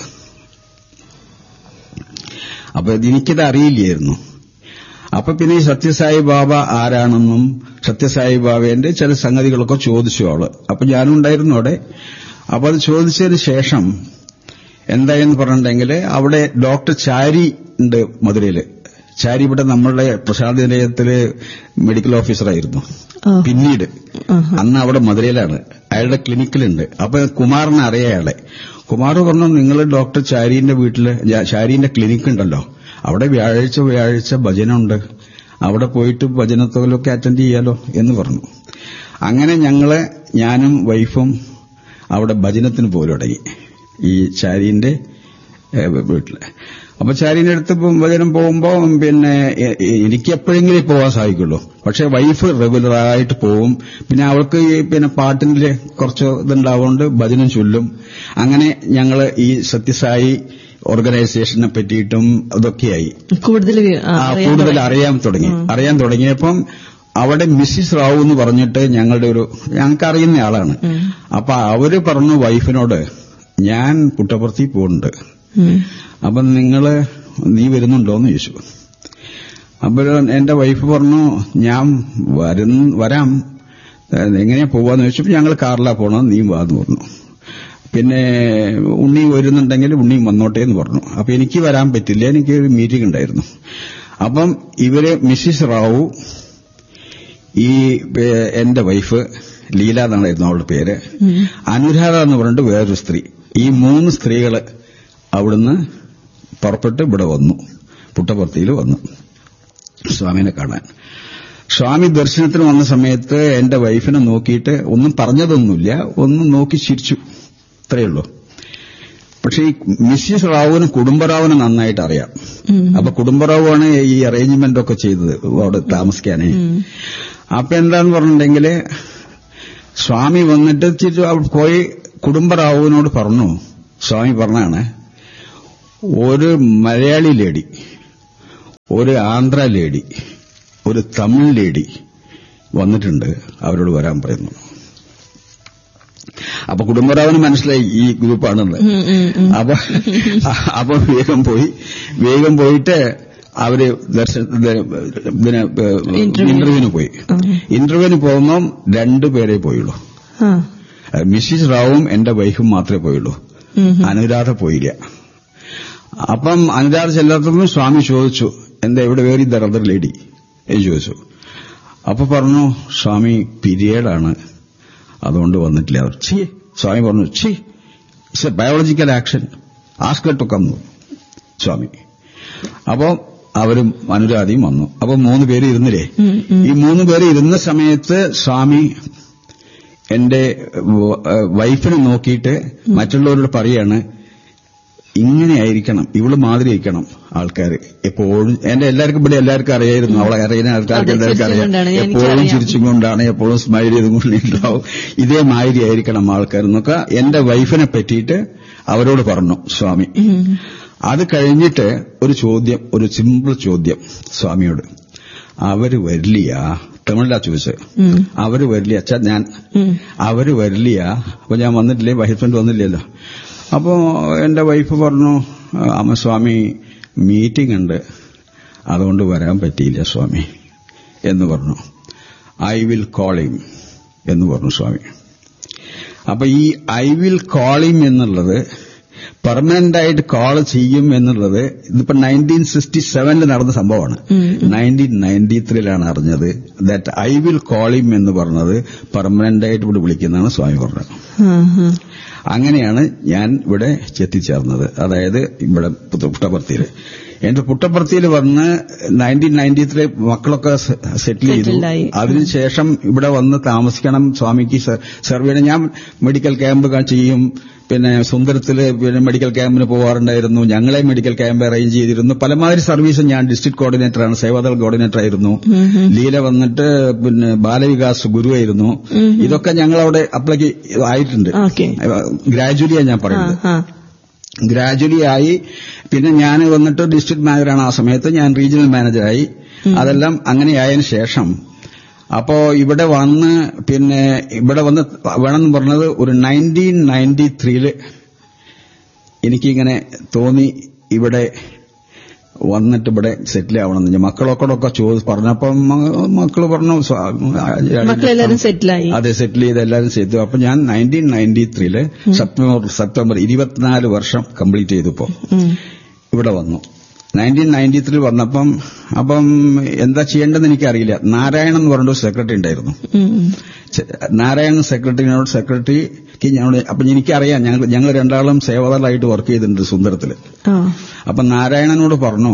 അപ്പൊ എനിക്കിത് അറിയില്ലായിരുന്നു. അപ്പൊ പിന്നെ ഈ സത്യസായി ബാബ ആരാണെന്നും സത്യസായി ബാബേന്റെ ചില സംഗതികളൊക്കെ ചോദിച്ചു അവള്. അപ്പൊ ഞാനും ഉണ്ടായിരുന്നു അവിടെ. അപ്പൊ അത് ചോദിച്ചതിന് ശേഷം എന്തായെന്ന് പറഞ്ഞിട്ടുണ്ടെങ്കിൽ, അവിടെ ഡോക്ടർ ചാരി ഉണ്ട് മധുരയില്. ചാരി ഇവിടെ നമ്മളുടെ പ്രസാദ് നിലയത്തില് മെഡിക്കൽ ഓഫീസറായിരുന്നു. പിന്നീട് അന്ന് അവിടെ മധുരയിലാണ്, അയാളുടെ ക്ലിനിക്കിലുണ്ട്. അപ്പൊ കുമാറിനെ അറിയാം അയാളെ. കുമാർ പറഞ്ഞു, നിങ്ങൾ ഡോക്ടർ ചാരിന്റെ വീട്ടില്, ചാരിന്റെ ക്ലിനിക്ക് ഉണ്ടല്ലോ, അവിടെ വ്യാഴാഴ്ച വ്യാഴാഴ്ച ഭജനുണ്ട്, അവിടെ പോയിട്ട് ഭജനത്തോലൊക്കെ അറ്റൻഡ് ചെയ്യാലോ എന്ന് പറഞ്ഞു. അങ്ങനെ ഞങ്ങള്, ഞാനും വൈഫും അവിടെ ഭജനത്തിന് പോലും തുടങ്ങി, ഈ ചാരിന്റെ വീട്ടില്. അപ്പൊ ചാരിന്റെ അടുത്ത് ഭജനം പോകുമ്പോ പിന്നെ എനിക്ക് എപ്പോഴെങ്കിലും പോകാൻ സാധിക്കുള്ളൂ. പക്ഷെ വൈഫ് റെഗുലറായിട്ട് പോവും. പിന്നെ അവൾക്ക് പിന്നെ പാട്ടിന്റെ കുറച്ച് ഇതുണ്ടാവുകൊണ്ട് ഭജനം ചൊല്ലും. അങ്ങനെ ഞങ്ങള് ഈ സത്യസായി ഓർഗനൈസേഷനെ പറ്റിയിട്ടും അതൊക്കെയായി കൂടുതൽ കൂടുതൽ അറിയാൻ തുടങ്ങി. അറിയാൻ തുടങ്ങിയപ്പം അവിടെ മിസ്സിസ് റാവു എന്ന് പറഞ്ഞിട്ട് ഞങ്ങളുടെ ഒരു, ഞങ്ങൾക്ക് അറിയുന്ന ആളാണ്. അപ്പൊ അവര് പറഞ്ഞു വൈഫിനോട്, ഞാൻ പുട്ടപർത്തി പോകുന്നുണ്ട്, അപ്പൊ നിങ്ങള് നീ വരുന്നുണ്ടോന്ന് ചോദിച്ചു. അപ്പൊ എന്റെ വൈഫ് പറഞ്ഞു, ഞാൻ വരാം, എങ്ങനെയാ പോവാന്ന് ചോദിച്ചപ്പോ ഞങ്ങൾ കാറിലാ പോണം, നീ വാന്ന് പറഞ്ഞു. പിന്നെ ഉണ്ണി വരുന്നുണ്ടെങ്കിൽ ഉണ്ണിയും വന്നോട്ടെ എന്ന് പറഞ്ഞു. അപ്പൊ എനിക്ക് വരാൻ പറ്റില്ല, എനിക്ക് ഒരു മീറ്റിംഗ് ഉണ്ടായിരുന്നു. അപ്പം ഇവര് മിസ്സിസ് റാവു, ഈ എന്റെ വൈഫ് ലീല എന്നായിരുന്നു അവളുടെ പേര്, അനുരാധ എന്ന് പറഞ്ഞിട്ട് വേറൊരു സ്ത്രീ, ഈ മൂന്ന് സ്ത്രീകള് അവിടുന്ന് പുറപ്പെട്ട് ഇവിടെ വന്നു, പുട്ടപർത്തിയിൽ വന്നു സ്വാമിനെ കാണാൻ. സ്വാമി ദർശനത്തിന് വന്ന സമയത്ത് എന്റെ വൈഫിനെ നോക്കിയിട്ട് ഒന്നും പറഞ്ഞതൊന്നുമില്ല, ഒന്നും നോക്കി ചിരിച്ചു, ഇത്രയുള്ളൂ. പക്ഷെ ഈ മിസ്സിസ് റാവുവിന് കുടുംബറാവുവിനെ നന്നായിട്ട് അറിയാം. അപ്പൊ കുടുംബറാവുവാണ് ഈ അറേഞ്ച്മെന്റ് ഒക്കെ ചെയ്തത് അവിടെ താമസിക്കാനേ. അപ്പൊ എന്താന്ന് പറഞ്ഞിട്ടുണ്ടെങ്കില് സ്വാമി വന്നിട്ട് പോയി കുടുംബറാവുവിനോട് പറഞ്ഞു, സ്വാമി പറഞ്ഞാണ്, ഒരു മലയാളി ലേഡി, ഒരു ആന്ധ്ര ലേഡി, ഒരു തമിഴ് ലേഡി വന്നിട്ടുണ്ട്, അവരോട് വരാൻ പറയുന്നു. അപ്പൊ കുടുംബറാവിന് മനസ്സിലായി ഈ ഗ്രൂപ്പാണെന്ന്. അപ്പൊ അപ്പൊ വേഗം പോയി വേഗം പോയിട്ട് അവര് ഇതിന് ഇന്റർവ്യൂവിന് പോയി. ഇന്റർവ്യൂവിന് പോകുമ്പോൾ രണ്ടുപേരെ പോയുള്ളൂ. മിസ്സിസ് റാവും എന്റെ വൈഫും മാത്രമേ പോയുള്ളൂ. അനുരാധ പോയില്ല. അപ്പം അനുരാധ ചെല്ലാത്തപ്പോൾ സ്വാമി ചോദിച്ചു, എന്താ ഇവിടെ വേറെ ദ അതർ ലേഡി എന്ന് ചോദിച്ചു. അപ്പൊ പറഞ്ഞു, സ്വാമി പീരിയഡാണ്, അതുകൊണ്ട് വന്നിട്ടില്ല. ചീ സ്വാമി പറഞ്ഞു, ചീ it's A biological action, ആസ്കർ to come സ്വാമി. അപ്പൊ അവരും അനുരാധയും വന്നു. അപ്പൊ മൂന്ന് പേര് ഇരുന്നില്ലേ. ഈ മൂന്ന് പേര് ഇരുന്ന സമയത്ത് സ്വാമി എന്റെ വൈഫിനെ നോക്കിയിട്ട് മറ്റുള്ളവരോട് പറയാണ്, ഇങ്ങനെയായിരിക്കണം, ഇവള് മാതിരി ആയിരിക്കണം ആൾക്കാർ എപ്പോഴും. എന്റെ എല്ലാവർക്കും ഇവിടെ എല്ലാവർക്കും അറിയായിരുന്നു, അവളെ അറിയുന്ന ആൾക്കാർക്ക് എല്ലാവർക്കും അറിയാം. എപ്പോഴും ചിരിച്ചും കൊണ്ടാണ്, എപ്പോഴും സ്മൈൽ ചെയ്തും കൊണ്ടുണ്ടാവും. ഇതേ മാതിരി ആയിരിക്കണം ആൾക്കാർ എന്നൊക്കെ എന്റെ വൈഫിനെ പറ്റിയിട്ട് അവരോട് പറഞ്ഞു സ്വാമി. അത് കഴിഞ്ഞിട്ട് ഒരു ചോദ്യം, ഒരു സിമ്പിൾ ചോദ്യം സ്വാമിയോട്, അവര് വരില്ല, തമിഴിലാ ചോദിച്ചത്, അവര് വരില്ല അച്ഛാ, ഞാൻ അവര് വരില്ല. അപ്പൊ ഞാൻ വന്നിട്ടില്ലേ, ഹസ്ബൻഡ് വന്നില്ലല്ലോ. അപ്പോ എന്റെ വൈഫ് പറഞ്ഞു, അമ്മ സ്വാമി മീറ്റിംഗ് ഉണ്ട്, അതുകൊണ്ട് വരാൻ പറ്റിയില്ല സ്വാമി എന്ന് പറഞ്ഞു. ഐ വിൽ കോൾ ഹിം എന്ന് പറഞ്ഞു സ്വാമി. അപ്പൊ ഈ ഐ വിൽ കോൾ ഹിം എന്നുള്ളത് പെർമനന്റ് ആയിട്ട് കോൾ ചെയ്യും എന്നുള്ളത് ഇതിപ്പോ നയൻറ്റീൻ സിക്സ്റ്റി സെവനിൽ നടന്ന സംഭവമാണ്. നയൻറ്റീൻ നയൻറ്റി ത്രീയിലാണ് അറിഞ്ഞത് that I will call him എന്ന് പറഞ്ഞത് പെർമനന്റ് ആയിട്ട് ഇവിടെ വിളിക്കുന്നതാണ് സ്വാമി പറഞ്ഞത്. അങ്ങനെയാണ് ഞാൻ ഇവിടെ എത്തിച്ചേർന്നത്. അതായത് ഇവിടെ പുട്ടപർത്തിയിൽ. എന്റെ പുട്ടപർത്തിയിൽ വന്ന് നയൻറ്റീൻ നയൻറ്റി ത്രീ മക്കളൊക്കെ സെറ്റിൽ ചെയ്തു. അതിനുശേഷം ഇവിടെ വന്ന് താമസിക്കണം, സ്വാമിക്ക് സെർവ് ചെയ്യണം. ഞാൻ മെഡിക്കൽ ക്യാമ്പ് ചെയ്യും, പിന്നെ സുന്ദരത്തില് പിന്നെ മെഡിക്കൽ ക്യാമ്പിന് പോകാറുണ്ടായിരുന്നു. ഞങ്ങളെ മെഡിക്കൽ ക്യാമ്പ് അറേഞ്ച് ചെയ്തിരുന്നു. പലമാതിരി സർവീസ്. ഞാൻ ഡിസ്ട്രിക്ട് കോർഡിനേറ്ററാണ്, സേവാദൾ കോർഡിനേറ്റർ ആയിരുന്നു. ലീല വന്നിട്ട് പിന്നെ ബാലവികാസ് ഗുരുവായിരുന്നു. ഇതൊക്കെ ഞങ്ങളവിടെ അപ്ലൈക്ക് ആയിട്ടുണ്ട്. ഗ്രാജുവലിയാണ് ഞാൻ പറയുന്നത്. ഗ്രാജുവലി ആയി. പിന്നെ ഞാൻ വന്നിട്ട് ഡിസ്ട്രിക്ട് മാനേജറാണ് ആ സമയത്ത്. ഞാൻ റീജിയണൽ മാനേജറായി. അതെല്ലാം അങ്ങനെയായതിനു ശേഷം അപ്പോ ഇവിടെ വന്ന് പിന്നെ ഇവിടെ വന്ന് വേണമെന്ന് പറഞ്ഞത് ഒരു നയൻറ്റീൻ നയൻറ്റി ത്രീയില് എനിക്കിങ്ങനെ തോന്നി ഇവിടെ വന്നിട്ട് ഇവിടെ സെറ്റിൽ ആവണമെന്ന്. മക്കളൊക്കെ ചോദിച്ചു പറഞ്ഞപ്പം മക്കള് പറഞ്ഞു സെറ്റിലായി. അതെ, സെറ്റിൽ ചെയ്ത് എല്ലാവരും ചെയ്തു. അപ്പൊ ഞാൻ നയൻറ്റീൻ നയൻറ്റി ത്രീയില് സെപ്റ്റംബർ സെപ്റ്റംബർ ഇരുപത്തിനാല് വർഷം കംപ്ലീറ്റ് ചെയ്തപ്പോ ഇവിടെ വന്നു. നയൻറ്റീൻ നയൻറ്റി ത്രീ വന്നപ്പം അപ്പം എന്താ ചെയ്യേണ്ടതെന്ന് എനിക്കറിയില്ല. നാരായണൻ എന്ന് പറഞ്ഞൊരു സെക്രട്ടറി ഉണ്ടായിരുന്നു. നാരായണൻ സെക്രട്ടറിനോട് സെക്രട്ടറിക്ക് ഞങ്ങളോട് അപ്പൊ എനിക്കറിയാം, ഞങ്ങൾ ഞങ്ങൾ രണ്ടാളും സേവാദളായിട്ട് വർക്ക് ചെയ്തിട്ടുണ്ട് സുന്ദരത്തില്. അപ്പൊ നാരായണനോട് പറഞ്ഞു,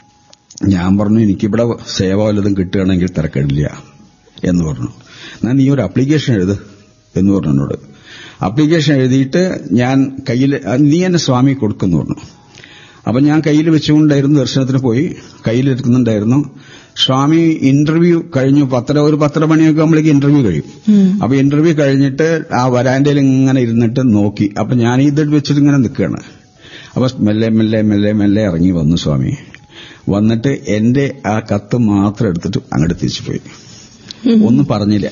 ഞാൻ പറഞ്ഞു എനിക്കിവിടെ സേവ വല്ലതും കിട്ടുകയാണെങ്കിൽ തിരക്കിടില്ല എന്ന് പറഞ്ഞു. എന്നാൽ നീ ഒരു അപ്ലിക്കേഷൻ എഴുത് എന്ന് പറഞ്ഞു എന്നോട്. അപ്ലിക്കേഷൻ എഴുതിയിട്ട് ഞാൻ കയ്യിൽ നീ എന്നെ സ്വാമി കൊടുക്കുന്നു പറഞ്ഞു. അപ്പൊ ഞാൻ കയ്യിൽ വെച്ചുകൊണ്ടായിരുന്നു ദർശനത്തിന് പോയി, കയ്യിലെടുക്കുന്നുണ്ടായിരുന്നു. സ്വാമി ഇന്റർവ്യൂ കഴിഞ്ഞു. പത്തര ഒരു പത്തര മണിയൊക്കെ ആകുമ്പോഴേക്ക് ഇന്റർവ്യൂ കഴിയും. അപ്പൊ ഇന്റർവ്യൂ കഴിഞ്ഞിട്ട് ആ വരാന്തയിൽ ഇങ്ങനെ ഇരുന്നിട്ട് നോക്കി. അപ്പൊ ഞാൻ ഇത് വെച്ചിട്ട് ഇങ്ങനെ നിൽക്കുകയാണ്. അപ്പൊ മെല്ലെ മെല്ലെ മെല്ലെ മെല്ലെ ഇറങ്ങി വന്നു സ്വാമി. വന്നിട്ട് എന്റെ ആ കത്ത് മാത്രം എടുത്തിട്ട് അങ്ങോട്ട് തിരിച്ചു പോയി. ഒന്നും പറഞ്ഞില്ല,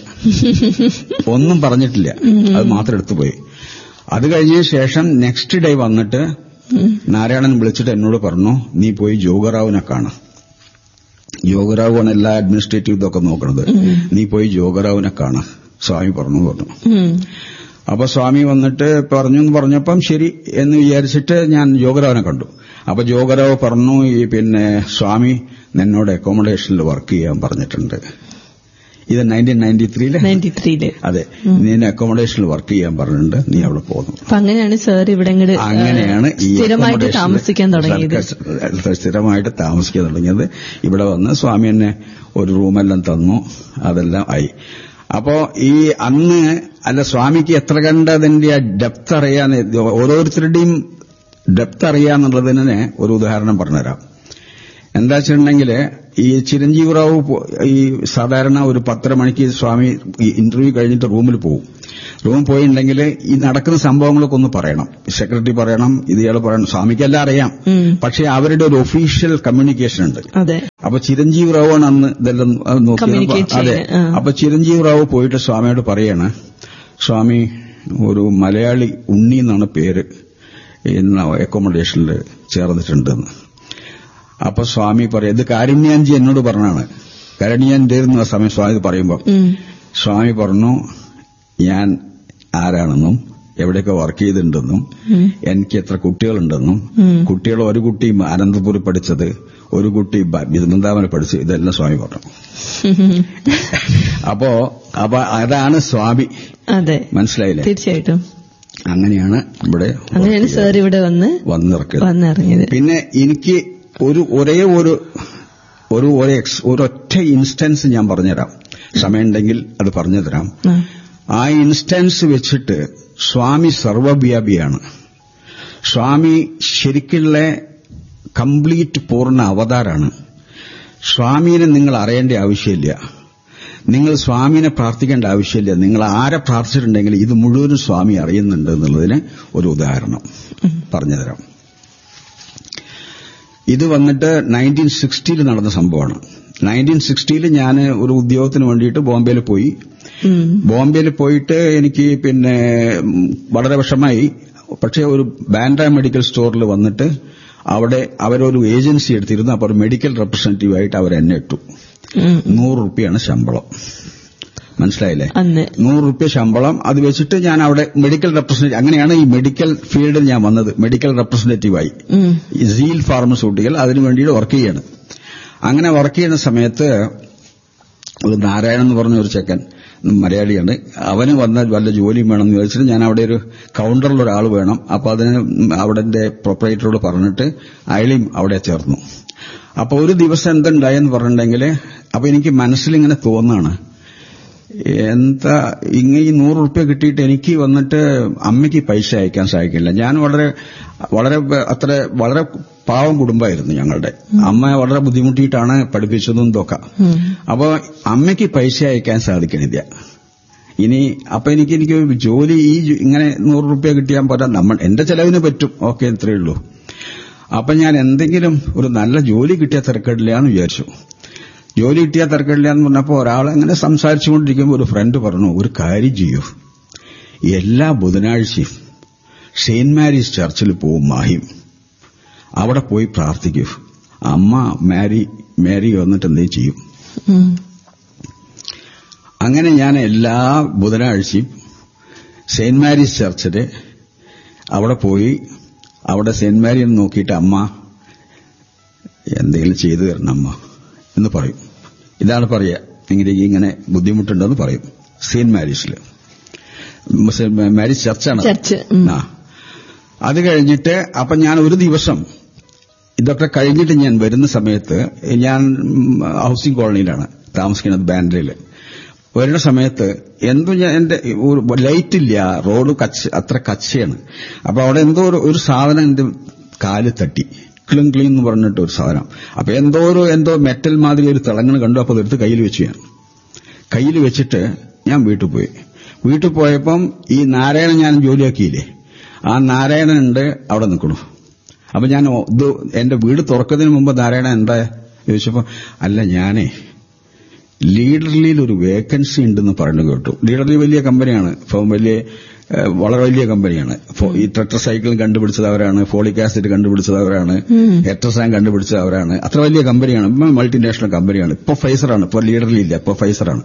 ഒന്നും പറഞ്ഞിട്ടില്ല, അത് മാത്രം എടുത്തു പോയി. അത് കഴിഞ്ഞ ശേഷം നെക്സ്റ്റ് ഡേ വന്നിട്ട് നാരായണൻ വിളിച്ചിട്ട് എന്നോട് പറഞ്ഞു, നീ പോയി ജോഗറാവിനെ കാണാം. ജോഗറാവാണ് എല്ലാ അഡ്മിനിസ്ട്രേറ്റീവ് ഇതൊക്കെ നോക്കുന്നത്. നീ പോയി ജോഗറാവിനെ കാണാം സ്വാമി പറഞ്ഞു പറഞ്ഞു. അപ്പൊ സ്വാമി വന്നിട്ട് പറഞ്ഞു എന്ന് പറഞ്ഞപ്പം ശരി എന്ന് വിചാരിച്ചിട്ട് ഞാൻ ജോഗറാവിനെ കണ്ടു. അപ്പൊ ജോഗറാവ് പറഞ്ഞു, ഈ പിന്നെ സ്വാമി നിന്നോട് അക്കോമഡേഷനിൽ വർക്ക് ചെയ്യാൻ പറഞ്ഞിട്ടുണ്ട്. ഇത് നയൻറ്റീൻ നയൻറ്റി ത്രീയില് നയൻറ്റി ത്രീയില് അതെ, നീ അക്കോമഡേഷനിൽ വർക്ക് ചെയ്യാൻ പറഞ്ഞിട്ടുണ്ട്, നീ അവിടെ പോകുന്നു. അങ്ങനെയാണ് സാർ ഇവിടെ അങ്ങനെയാണ് ഈ സ്ഥിരമായിട്ട് താമസിക്കാൻ തുടങ്ങിയത്. സ്ഥിരമായിട്ട് താമസിക്കാൻ തുടങ്ങിയത്. ഇവിടെ വന്ന് സ്വാമി എന്നെ ഒരു റൂമെല്ലാം തന്നു, അതെല്ലാം ആയി. അപ്പോ ഈ അന്ന് അല്ല സ്വാമിക്ക് എത്ര കണ്ടതിന്റെ ഡെപ്ത് അറിയാൻ, ഓരോരുത്തരുടെയും ഡെപ്ത് അറിയാന്നുള്ളതിനെ ഒരു ഉദാഹരണം പറഞ്ഞുതരാം. എന്താ വെച്ചിട്ടുണ്ടെങ്കിൽ ഈ ചിരഞ്ജീവി റാവു ഈ സാധാരണ ഒരു പത്തര മണിക്ക് സ്വാമി ഇന്റർവ്യൂ കഴിഞ്ഞിട്ട് റൂമിൽ പോകും. റൂമിൽ പോയിട്ടുണ്ടെങ്കിൽ ഈ നടക്കുന്ന സംഭവങ്ങളൊക്കെ ഒന്ന് പറയണം, സെക്രട്ടറി പറയണം, ഇയാൾ പറയണം. സ്വാമിക്കെല്ലാം അറിയാം, പക്ഷെ അവരുടെ ഒരു ഒഫീഷ്യൽ കമ്മ്യൂണിക്കേഷൻ ഉണ്ട്. അപ്പൊ ചിരഞ്ജീവി റാവുവാണ് അന്ന് ഇതെല്ലാം നോക്കി. അതെ, അപ്പൊ ചിരഞ്ജീവി റാവു പോയിട്ട് സ്വാമിയോട് പറയാണ്, സ്വാമി ഒരു മലയാളി ഉണ്ണി എന്നാണ് പേര് ഇന്ന് അക്കോമഡേഷനിൽ ചേർന്നിട്ടുണ്ടെന്ന്. അപ്പൊ സ്വാമി പറയും, ഇത് കാരുണ്യാൻജി എന്നോട് പറഞ്ഞാണ്. കാരുണ്യാൻജി ആ സമയം സ്വാമി പറയുമ്പോ സ്വാമി പറഞ്ഞു, ഞാൻ ആരാണെന്നും എവിടെയൊക്കെ വർക്ക് ചെയ്തിട്ടുണ്ടെന്നും എനിക്ക് എത്ര കുട്ടികളുണ്ടെന്നും കുട്ടികൾ ഒരു കുട്ടി അനന്തപുരി പഠിച്ചത്, ഒരു കുട്ടി ബൃന്ദാവനം പഠിച്ചത്, ഇതെല്ലാം സ്വാമി പറഞ്ഞു. അപ്പോ അപ്പൊ അതാണ് സ്വാമി. അതെ, മനസ്സിലായില്ലേ? തീർച്ചയായിട്ടും അങ്ങനെയാണ് ഇവിടെ അങ്ങനെയാണ് സാർ ഇവിടെ വന്ന് വന്നിറങ്ങിയത്. പിന്നെ എനിക്ക് ഒരു ഒരേ ഒരു ഒരു ഒരൊറ്റ ഇൻസ്റ്റൻസ് ഞാൻ പറഞ്ഞുതരാം, സമയമുണ്ടെങ്കിൽ അത് പറഞ്ഞുതരാം. ആ ഇൻസ്റ്റൻസ് വെച്ചിട്ട് സ്വാമി സർവവ്യാപിയാണ്. സ്വാമി ശരിക്കുള്ള കംപ്ലീറ്റ് പൂർണ്ണ അവതാരാണ്. സ്വാമിനെ നിങ്ങൾ അറിയേണ്ട ആവശ്യമില്ല, നിങ്ങൾ സ്വാമിനെ പ്രാർത്ഥിക്കേണ്ട ആവശ്യമില്ല. നിങ്ങൾ ആരെ പ്രാർത്ഥിച്ചിട്ടുണ്ടെങ്കിൽ ഇത് മുഴുവനും സ്വാമി അറിയുന്നുണ്ട് എന്നുള്ളതിന് ഒരു ഉദാഹരണം പറഞ്ഞുതരാം. ഇത് വന്നിട്ട് നയൻറ്റീൻ സിക്സ്റ്റിയിൽ നടന്ന സംഭവമാണ്. നയൻറ്റീൻ സിക്സ്റ്റിയിൽ ഞാൻ ഒരു ഉദ്യോഗത്തിന് വേണ്ടിയിട്ട് ബോംബെയിൽ പോയി. ബോംബെയിൽ പോയിട്ട് എനിക്ക് പിന്നെ വളരെ വിഷമായി. പക്ഷേ ഒരു ബാൻഡ്ര മെഡിക്കൽ സ്റ്റോറിൽ വന്നിട്ട് അവിടെ അവരൊരു ഏജൻസി എടുത്തിരുന്നു. അപ്പോൾ ഒരു മെഡിക്കൽ റെപ്രസെന്റേറ്റീവായിട്ട് അവർ എന്നെ ഇട്ടു. നൂറ് റുപ്യാണ് ശമ്പളം. മനസ്സിലായില്ലേ? നൂറ് റുപ്യ ശമ്പളം. അത് വെച്ചിട്ട് ഞാൻ അവിടെ മെഡിക്കൽ റെപ്രസെന്റേറ്റീവ്, അങ്ങനെയാണ് ഈ മെഡിക്കൽ ഫീൽഡിൽ ഞാൻ വന്നത്. മെഡിക്കൽ റെപ്രസെന്റേറ്റീവായി സീൽ ഫാർമസ്യൂട്ടിക്കൽ, അതിനു വേണ്ടിയിട്ട് വർക്ക് ചെയ്യാണ്. അങ്ങനെ വർക്ക് ചെയ്യുന്ന സമയത്ത് ഒരു നാരായണൻ എന്ന് പറഞ്ഞ ഒരു ചെക്കൻ, മലയാളിയാണ്, അവന് വന്ന വല്ല ജോലിയും വേണമെന്ന് ചോദിച്ചിട്ട് ഞാൻ അവിടെ ഒരു കൌണ്ടറിൽ ഒരാൾ വേണം. അപ്പൊ അതിന് അവിടെ പ്രൊപ്പറേറ്ററോട് പറഞ്ഞിട്ട് അയാളെയും അവിടെ ചേർന്നു. അപ്പൊ ഒരു ദിവസം എന്തുണ്ടായെന്ന് പറഞ്ഞിട്ടുണ്ടെങ്കിൽ, അപ്പൊ എനിക്ക് മനസ്സിലിങ്ങനെ തോന്നാണ്, എന്താ ഇങ്ങനെ ഈ നൂറ് റുപ്യ കിട്ടിയിട്ട് എനിക്ക് വന്നിട്ട് അമ്മയ്ക്ക് പൈസ അയക്കാൻ സാധിക്കില്ല. ഞാൻ വളരെ വളരെ അത്ര വളരെ പാവം കുടുംബമായിരുന്നു ഞങ്ങളുടെ. അമ്മ വളരെ ബുദ്ധിമുട്ടിയിട്ടാണ് പഠിപ്പിച്ചതും ഇതൊക്കെ. അപ്പൊ അമ്മയ്ക്ക് പൈസ അയക്കാൻ സാധിക്കണില്ല. ഇനി അപ്പൊ എനിക്ക് എനിക്ക് ജോലി ഈ ഇങ്ങനെ നൂറ് റുപ്യ കിട്ടിയാൽ പോരാ, നമ്മൾ എന്റെ ചെലവിന് പറ്റും, ഓക്കെ, ഇത്രയേ ഉള്ളൂ. അപ്പൊ ഞാൻ എന്തെങ്കിലും ഒരു നല്ല ജോലി കിട്ടിയാൽ തിരക്കിടില്ല എന്ന് വിചാരിച്ചു. ജോലി കിട്ടിയാൽ തിരക്കിടില്ല എന്ന് പറഞ്ഞപ്പോൾ ഒരാളെങ്ങനെ സംസാരിച്ചുകൊണ്ടിരിക്കുമ്പോൾ ഒരു ഫ്രണ്ട് പറഞ്ഞു, ഒരു കാര്യം ചെയ്യൂ, എല്ലാ ബുധനാഴ്ചയും സെയിന്റ് മാരീസ് ചർച്ചിൽ പോവും മാഹിം, അവിടെ പോയി പ്രാർത്ഥിക്കൂ, അമ്മ മാരി മാരി വന്നിട്ട് എന്തെങ്കിലും ചെയ്യും. അങ്ങനെ ഞാൻ എല്ലാ ബുധനാഴ്ചയും സെയിന്റ് മാരീസ് ചർച്ചില് അവിടെ പോയി, അവിടെ സെയിന്റ് മാരി എന്ന് നോക്കിയിട്ട് അമ്മ എന്തെങ്കിലും ചെയ്തു തരണം അമ്മ എന്ന് പറയും. ഇതാണ് പറയുക, എങ്ങനെ ഇങ്ങനെ ബുദ്ധിമുട്ടുണ്ടെന്ന് പറയും. Saint മാരീസില് Maris ചർച്ചാണ്. ആ അത് കഴിഞ്ഞിട്ട് അപ്പൊ ഞാൻ ഒരു ദിവസം ഇതൊക്കെ കഴിഞ്ഞിട്ട് ഞാൻ വരുന്ന സമയത്ത്, ഞാൻ ഹൌസിംഗ് കോളനിയിലാണ് താമസിക്കുന്നത്, ബാൻഡ്രയില്. വരുന്ന സമയത്ത് എന്തോ ഞാൻ എന്റെ ലൈറ്റ് ഇല്ല, റോഡ് കച്ച അത്ര കച്ചയാണ്. അപ്പൊ അവിടെ എന്തോ ഒരു സാധനം എന്റെ കാല് തട്ടി, ക്ലിം ക്ലീം എന്ന് പറഞ്ഞിട്ട് ഒരു സാധനം. അപ്പൊ എന്തോ ഒരു എന്തോ മെറ്റൽ മാതിരി ഒരു തിളങ്ങണ് കണ്ടു. അപ്പൊ അതെടുത്ത് കയ്യിൽ വെച്ചു. ഞാൻ കയ്യിൽ വെച്ചിട്ട് ഞാൻ വീട്ടിൽ പോയി. വീട്ടിൽ പോയപ്പം ഈ നാരായണൻ ഞാൻ ജോലിയാക്കിയില്ലേ, ആ നാരായണനുണ്ട് അവിടെ നിൽക്കണു. അപ്പൊ ഞാൻ ഇത് എന്റെ വീട് തുറക്കുന്നതിന് മുമ്പ് നാരായണൻ എന്താ ചോദിച്ചപ്പോ, അല്ല ഞാനേ ലീഡർലിയിൽ ഒരു വേക്കൻസി ഉണ്ടെന്ന് പറഞ്ഞു കേട്ടു. ലീഡർലി വലിയ കമ്പനിയാണ്, വലിയ വളരെ വലിയ കമ്പനിയാണ്. ഈ ടെട്രസൈക്കിൾ കണ്ടുപിടിച്ചത് അവരാണ്, ഫോളിക് ആസിഡ് കണ്ടുപിടിച്ചത് അവരാണ്, എട്രസാൻ കണ്ടുപിടിച്ചത് അവരാണ്. അത്ര വലിയ കമ്പനിയാണ്, മൾട്ടിനാഷണൽ കമ്പനിയാണ്. ഇപ്പൊ ഫൈസറാണ്, ഇപ്പൊ ലീഡർലി ഇല്ല, ഇപ്പൊ ഫൈസറാണ്.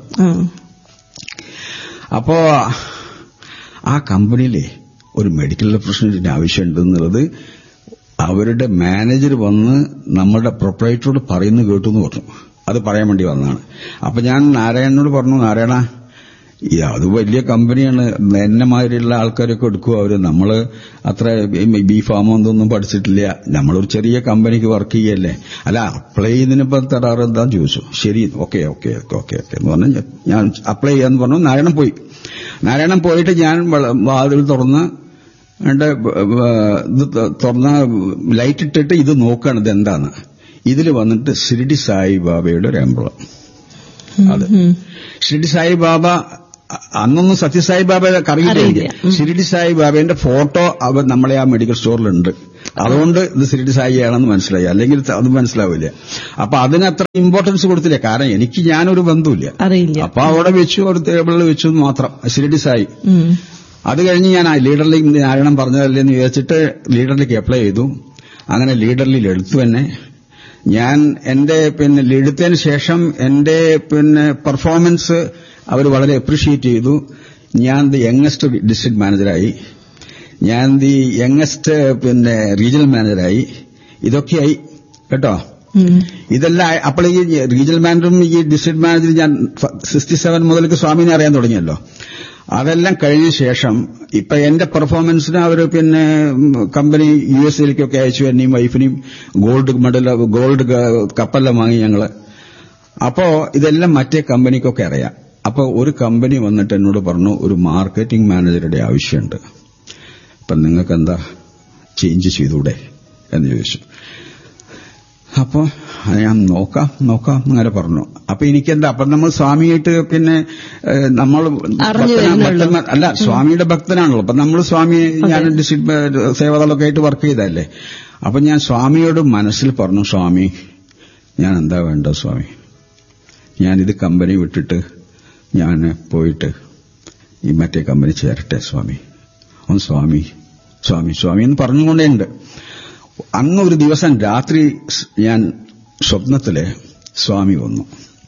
അപ്പോ ആ കമ്പനിയിലെ ഒരു മെഡിക്കൽ റെപ്രസെന്റേറ്റീവിന് ആവശ്യമുണ്ടെന്നുള്ളത് അവരുടെ മാനേജർ വന്ന് നമ്മുടെ പ്രൊപ്പറേറ്ററോട് പറയുന്നു കേട്ടു എന്ന് പറഞ്ഞു. അത് പറയാൻ വേണ്ടി വന്നതാണ്. അപ്പൊ ഞാൻ നാരായണനോട് പറഞ്ഞു, നാരായണ അത് വലിയ കമ്പനിയാണ്, എന്നെ മാതിരിയുള്ള ആൾക്കാരൊക്കെ എടുക്കുക അവര്, നമ്മള് അത്ര ബി ഫാമോ എന്തൊന്നും പഠിച്ചിട്ടില്ല, നമ്മളൊരു ചെറിയ കമ്പനിക്ക് വർക്ക് ചെയ്യല്ലേ, അല്ല അപ്ലൈ ചെയ്യുന്നതിനിപ്പോ തരാറ് എന്താന്ന് ചോദിച്ചു. ശരി, ഓക്കെ ഓക്കെ ഓക്കെ ഓക്കെ എന്ന് പറഞ്ഞു. ഞാൻ അപ്ലൈ ചെയ്യാന്ന് പറഞ്ഞു. നാരായണൻ പോയി. നാരായണൻ പോയിട്ട് ഞാൻ വാതിൽ തുറന്ന് എന്റെ ഇത് തുറന്ന ലൈറ്റ് ഇട്ടിട്ട് ഇത് നോക്കുകയാണ്, ഇത് എന്താന്ന്. ഇതിൽ വന്നിട്ട് ഷിർഡി സായിബാബയുടെ ഒരു എംബ്ലം. അത് ഷിർഡി സായിബാബ അന്നൊന്നും സത്യസായിബാബ അറിയില്ല. ഷിർഡി സായിബാബയുടെ ഫോട്ടോ അവർ നമ്മളെ ആ മെഡിക്കൽ സ്റ്റോറിലുണ്ട്. അതുകൊണ്ട് ഇത് ഷിർഡി സായിയാണെന്ന് മനസ്സിലായി, അല്ലെങ്കിൽ അത് മനസ്സിലാവില്ല. അപ്പൊ അതിനത്ര ഇമ്പോർട്ടൻസ് കൊടുത്തില്ല, കാരണം എനിക്ക് ഞാനൊരു ബന്ധുവില്ല. അപ്പൊ അവിടെ വെച്ചു, ഒരു ടേബിളിൽ വെച്ചു മാത്രം ഷിർഡി സായി. അത് കഴിഞ്ഞ് ഞാൻ ലീഡറിലേക്ക് നാരായണൻ പറഞ്ഞതല്ലേ എന്ന് വിചാരിച്ചിട്ട് ലീഡറിലേക്ക് അപ്ലൈ ചെയ്തു. അങ്ങനെ ലീഡറിൽ എടുത്തു തന്നെ. ഞാൻ എന്റെ പിന്നെ എടുത്തതിന് ശേഷം എന്റെ പിന്നെ പെർഫോമൻസ് അവർ വളരെ അപ്രീഷിയേറ്റ് ചെയ്തു. ഞാൻ ദി യങ്ങസ്റ്റ് ഡിസ്ട്രിക്ട് മാനേജറായി, ഞാൻ ദി യങ്ങസ്റ്റ് പിന്നെ റീജിയണൽ മാനേജറായി. ഇതൊക്കെയായി കേട്ടോ. ഇതെല്ലാം അപ്പോൾ ഈ റീജിയണൽ മാനേജറും ഈ ഡിസ്ട്രിക്ട് മാനേജറും ഞാൻ സിക്സ്റ്റി സെവൻ മുതലേക്ക് സ്വാമിനെ അറിയാൻ തുടങ്ങിയല്ലോ. അതെല്ലാം കഴിഞ്ഞ ശേഷം ഇപ്പൊ എന്റെ പെർഫോമൻസിന് അവർ പിന്നെ കമ്പനി യു എസ് എയിലേക്കൊക്കെ അയച്ചു. എന്നെയും വൈഫിനെയും ഗോൾഡ് മെഡൽ ഗോൾഡ് കപ്പെല്ലാം വാങ്ങി ഞങ്ങള്. അപ്പോ ഇതെല്ലാം മറ്റേ കമ്പനിക്കൊക്കെ അറിയാം. അപ്പൊ ഒരു കമ്പനി വന്നിട്ട് എന്നോട് പറഞ്ഞു, ഒരു മാർക്കറ്റിംഗ് മാനേജറുടെ ആവശ്യമുണ്ട്, അപ്പൊ നിങ്ങൾക്ക് എന്താ ചേഞ്ച് ചെയ്തൂടെ എന്ന് ചോദിച്ചു. അപ്പൊ ഞാൻ നോക്കാം നോക്കാം അങ്ങനെ പറഞ്ഞു. അപ്പൊ എനിക്കെന്താ, അപ്പൊ നമ്മൾ സ്വാമിയായിട്ട് പിന്നെ നമ്മൾ അല്ല സ്വാമിയുടെ ഭക്തനാണല്ലോ. അപ്പൊ നമ്മൾ സ്വാമി ഞാൻ ഡിസ്ട്രിക്ട് സേവാദളൊക്കെ ആയിട്ട് വർക്ക് ചെയ്തല്ലേ. അപ്പൊ ഞാൻ സ്വാമിയോട് മനസ്സിൽ പറഞ്ഞു, സ്വാമി ഞാൻ എന്താ വേണ്ട സ്വാമി, ഞാനിത് കമ്പനി വിട്ടിട്ട് ഞാൻ പോയിട്ട് ഈ മറ്റേ കമ്പനി ചേരട്ടെ സ്വാമി, ഒന്ന് സ്വാമി സ്വാമി സ്വാമി എന്ന് പറഞ്ഞുകൊണ്ടേണ്ട്. അന്ന് ഒരു ദിവസം രാത്രി ഞാൻ സ്വപ്നത്തില് സ്വാമി വന്നു.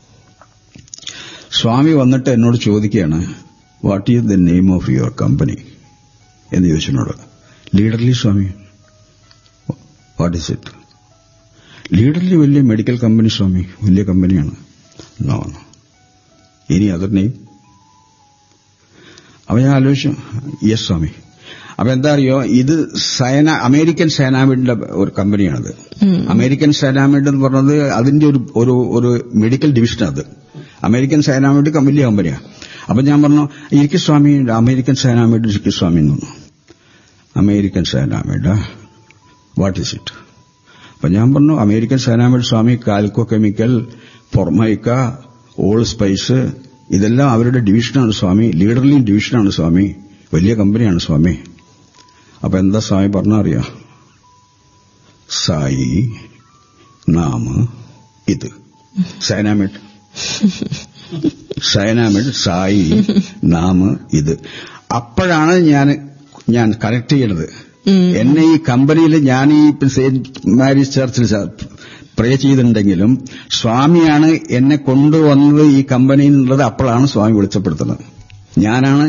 സ്വാമി വന്നിട്ട് എന്നോട് ചോദിക്കുകയാണ്, what is the name of your company എന്ന് ചോദിച്ചെന്നോട്. ലീഡർലി സ്വാമി. What is it? ലീഡർലി വലിയ മെഡിക്കൽ കമ്പനി സ്വാമി, വലിയ കമ്പനിയാണ്. നോ നോ ഇനി അതർ നെയിം? അപ്പൊ ഞാൻ ആലോചിച്ചു, യെസ് സ്വാമി. അപ്പൊ എന്താ അറിയോ, ഇത് സൈന അമേരിക്കൻ സൈനാമിഡിന്റെ ഒരു കമ്പനിയാണത്. അമേരിക്കൻ സൈനാമിഡ് എന്ന് പറഞ്ഞത് അതിന്റെ ഒരു ഒരു ഒരു മെഡിക്കൽ ഡിവിഷനാണ്. അമേരിക്കൻ സൈനാമിഡ് വലിയ കമ്പനിയാണ്. അപ്പൊ ഞാൻ പറഞ്ഞു, ഇരിക്കു സ്വാമി, അമേരിക്കൻ സൈനാമിഡ് ഇരിക്കു സ്വാമി എന്ന് പറഞ്ഞു. American സൈനാമിഡ്, what is it? അപ്പൊ ഞാൻ പറഞ്ഞു, അമേരിക്കൻ സൈനാമിഡ് സ്വാമി കാൽക്കോ കെമിക്കൽ, ഫൊർമൈക്ക, ഓൾ സ്പൈസ് ഇതെല്ലാം അവരുടെ ഡിവിഷനാണ് സ്വാമി, ലീഡർലി ഡിവിഷനാണ് സ്വാമി, വലിയ കമ്പനിയാണ് സ്വാമി. അപ്പൊ എന്താ സ്വാമി പറഞ്ഞറിയാ? സായി നാമ ഇത് സൈനാമിഡ്, സൈനാമിഡ് സായി നാമ ഇത്. അപ്പോഴാണ് ഞാൻ ഞാൻ കണക്ട് ചെയ്യണത്. എന്നെ ഈ കമ്പനിയിൽ ഞാൻ ഈ സെന്റ് മാരീസ് ചർച്ചിൽ പ്രേ ചെയ്തിട്ടുണ്ടെങ്കിലും സ്വാമിയാണ് എന്നെ കൊണ്ടുവന്നത് ഈ കമ്പനിയിൽ നിന്നുള്ളത്. അപ്പോഴാണ് സ്വാമി വെളിച്ചപ്പെടുത്തുന്നത്. ഞാനാണ്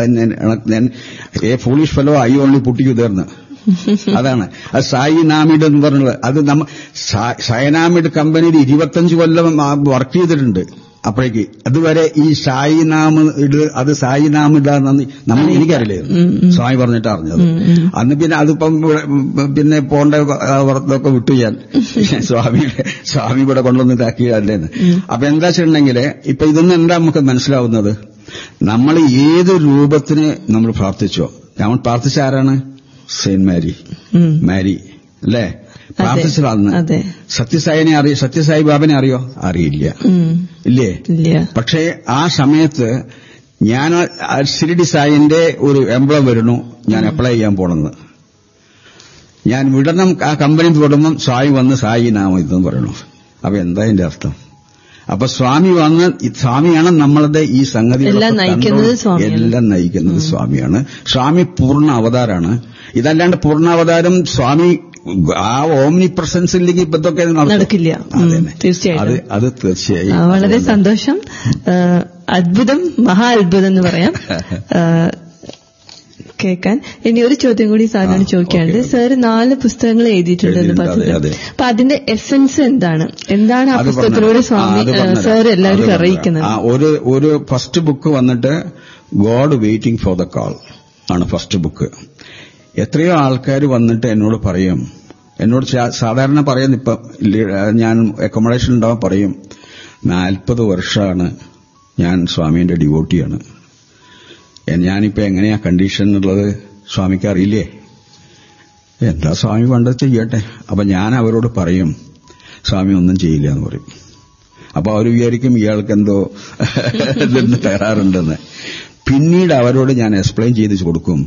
A foolish fellow I only puttu you there. അതാണ് അത് സായി നാമിഡ് എന്ന് പറഞ്ഞത്. അത് നമ്മ സൈനാമിഡ് കമ്പനിയിൽ ഇരുപത്തഞ്ച് കൊല്ലം വർക്ക് ചെയ്തിട്ടുണ്ട്. അപ്പോഴേക്ക് അതുവരെ ഈ സായി നാമ ഇട് അത് സായി നാമിടാന്ന് നമ്മൾ എനിക്കറിയില്ലായിരുന്നു. സ്വാമി പറഞ്ഞിട്ട് അറിഞ്ഞത്. അന്ന് പിന്നെ അതിപ്പം പിന്നെ പോണ്ട വർത്തൊക്കെ വിട്ടു ഞാൻ സ്വാമിയുടെ സ്വാമി ഇവിടെ കൊണ്ടുവന്ന് ഇതാക്കിയല്ലേന്ന്. അപ്പൊ എന്താ വെച്ചിട്ടുണ്ടെങ്കിൽ ഇപ്പൊ ഇതൊന്നും എന്താ നമുക്ക് മനസ്സിലാവുന്നത്, നമ്മൾ ഏത് രൂപത്തിന് നമ്മൾ പ്രാർത്ഥിച്ചോ, നമ്മൾ പ്രാർത്ഥിച്ച ആരാണ്? സെയിന്റ് മാരി മാരി അല്ലേ പ്രാർത്ഥിച്ചതാന്ന്. സത്യസായിനെ അറിയോ? സത്യസായി ബാബനെ അറിയോ? അറിയില്ല, ഇല്ലേ? പക്ഷേ ആ സമയത്ത് ഞാൻ ശിരഡി സായിന്റെ ഒരു എംബ്ലം വരുന്നു, ഞാൻ അപ്ലൈ ചെയ്യാൻ പോണെന്ന്. ഞാൻ വിടണം, ആ കമ്പനി തുടങ്ങുമ്പം സായി വന്ന് സായി നാമം ഇതെന്ന് പറയണു. അപ്പൊ എന്താ അതിന്റെ അർത്ഥം? അപ്പൊ സ്വാമി വന്ന്, സ്വാമിയാണ് നമ്മളുടെ ഈ സംഗതി എല്ലാം നയിക്കുന്നത് സ്വാമിയാണ്. സ്വാമി പൂർണ്ണ അവതാരാണ്. ഇതല്ലാണ്ട് പൂർണ്ണാവതാരം സ്വാമി ആ ഓംനി പ്രസൻസ് ഇല്ലെങ്കിൽ ഇപ്പൊ ഇതൊക്കെ നടക്കില്ല. തീർച്ചയായിട്ടും അത് തീർച്ചയായും വളരെ സന്തോഷം. അത്ഭുതം, മഹാ അത്ഭുതം എന്ന് പറയാം കേൾക്കാൻ. ഇനി ഒരു ചോദ്യം കൂടി സാറിനോട് ചോദിക്കാനുണ്ട്. സാർ നാല് പുസ്തകങ്ങൾ എഴുതിയിട്ടുണ്ടെന്ന് പറഞ്ഞത്, അപ്പൊ അതിന്റെ എസെൻസ് എന്താണ്? എന്താണ് ആ പുസ്തകത്തിലൂടെ സ്വാമി സാർ എല്ലാവരും അറിയിക്കുന്നത്? ഒരു ഒരു ഫസ്റ്റ് ബുക്ക് വന്നിട്ട് God waiting for the call ആണ് ഫസ്റ്റ് ബുക്ക്. എത്രയോ ആൾക്കാർ വന്നിട്ട് എന്നോട് പറയും, എന്നോട് സാധാരണ പറയുന്ന ഇപ്പൊ ഞാൻ അക്കോമഡേഷൻ ഉണ്ടാവാൻ പറയും, നാൽപ്പത് വർഷമാണ് ഞാൻ സ്വാമിയുടെ ഡിവോട്ടിയാണ്, ഞാനിപ്പോ എങ്ങനെയാ കണ്ടീഷൻ എന്നുള്ളത് സ്വാമിക്ക് അറിയില്ലേ? എന്താ സ്വാമി വേണ്ടത് ചെയ്യട്ടെ. അപ്പൊ ഞാൻ അവരോട് പറയും, സ്വാമി ഒന്നും ചെയ്യില്ല എന്ന് പറയും. അപ്പൊ അവർ വിചാരിക്കും ഇയാൾക്ക് എന്തോ ഇതൊന്ന് തകരാറുണ്ടെന്ന്. പിന്നീട് അവരോട് ഞാൻ എക്സ്പ്ലെയിൻ ചെയ്ത് കൊടുക്കും.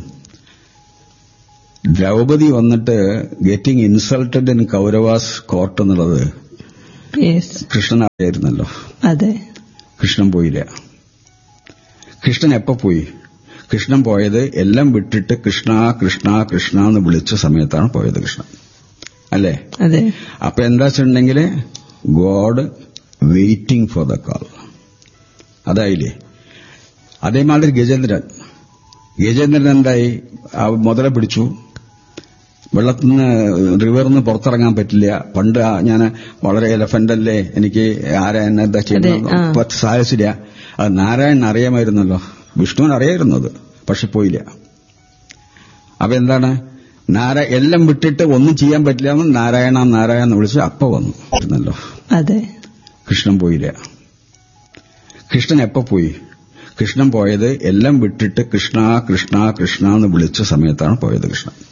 ദ്രൗപദി വന്നിട്ട് getting insulted in Kauravas court എന്നുള്ളത് കൃഷ്ണൻ അറിയായിരുന്നല്ലോ. അതെ, കൃഷ്ണൻ പോയില്ല. കൃഷ്ണൻ എപ്പോ പോയി? കൃഷ്ണൻ പോയത് എല്ലാം വിട്ടിട്ട് കൃഷ്ണ കൃഷ്ണ കൃഷ്ണ എന്ന് വിളിച്ച സമയത്താണ് പോയത് കൃഷ്ണൻ. അല്ലേ? അതെ. അപ്പൊ എന്താ വെച്ചിട്ടുണ്ടെങ്കിൽ God waiting for the call. അതായില്ലേ? അതേമാതിരി ഗജേന്ദ്രൻ ഗജേന്ദ്രൻ എന്തായി? മുതല പിടിച്ചു, വെള്ളത്തിൽ നിന്ന് റിവറിൽ നിന്ന് പുറത്തിറങ്ങാൻ പറ്റില്ല. പണ്ട് ഞാൻ വളരെ എലഫന്റ് അല്ലേ, എനിക്ക് ആരാ എന്നെ എന്താ ചെയ്യുന്നത് സാധിച്ചില്ല. അത് നാരായണൻ അറിയാമായിരുന്നല്ലോ, വിഷ്ണുവിന് അറിയായിരുന്നത്, പക്ഷെ പോയില്ല. അപ്പൊ എന്താണ്? നാരായ എല്ലാം വിട്ടിട്ട് ഒന്നും ചെയ്യാൻ പറ്റില്ല എന്ന് നാരായണ നാരായണ എന്ന് വിളിച്ച് അപ്പ വന്നു ല്ലോ. അതെ. കൃഷ്ണൻ പോയില്ല. കൃഷ്ണൻ എപ്പോ പോയി? കൃഷ്ണൻ പോയത് എല്ലാം വിട്ടിട്ട് കൃഷ്ണ കൃഷ്ണ കൃഷ്ണ എന്ന് വിളിച്ച സമയത്താണ് പോയത് കൃഷ്ണൻ.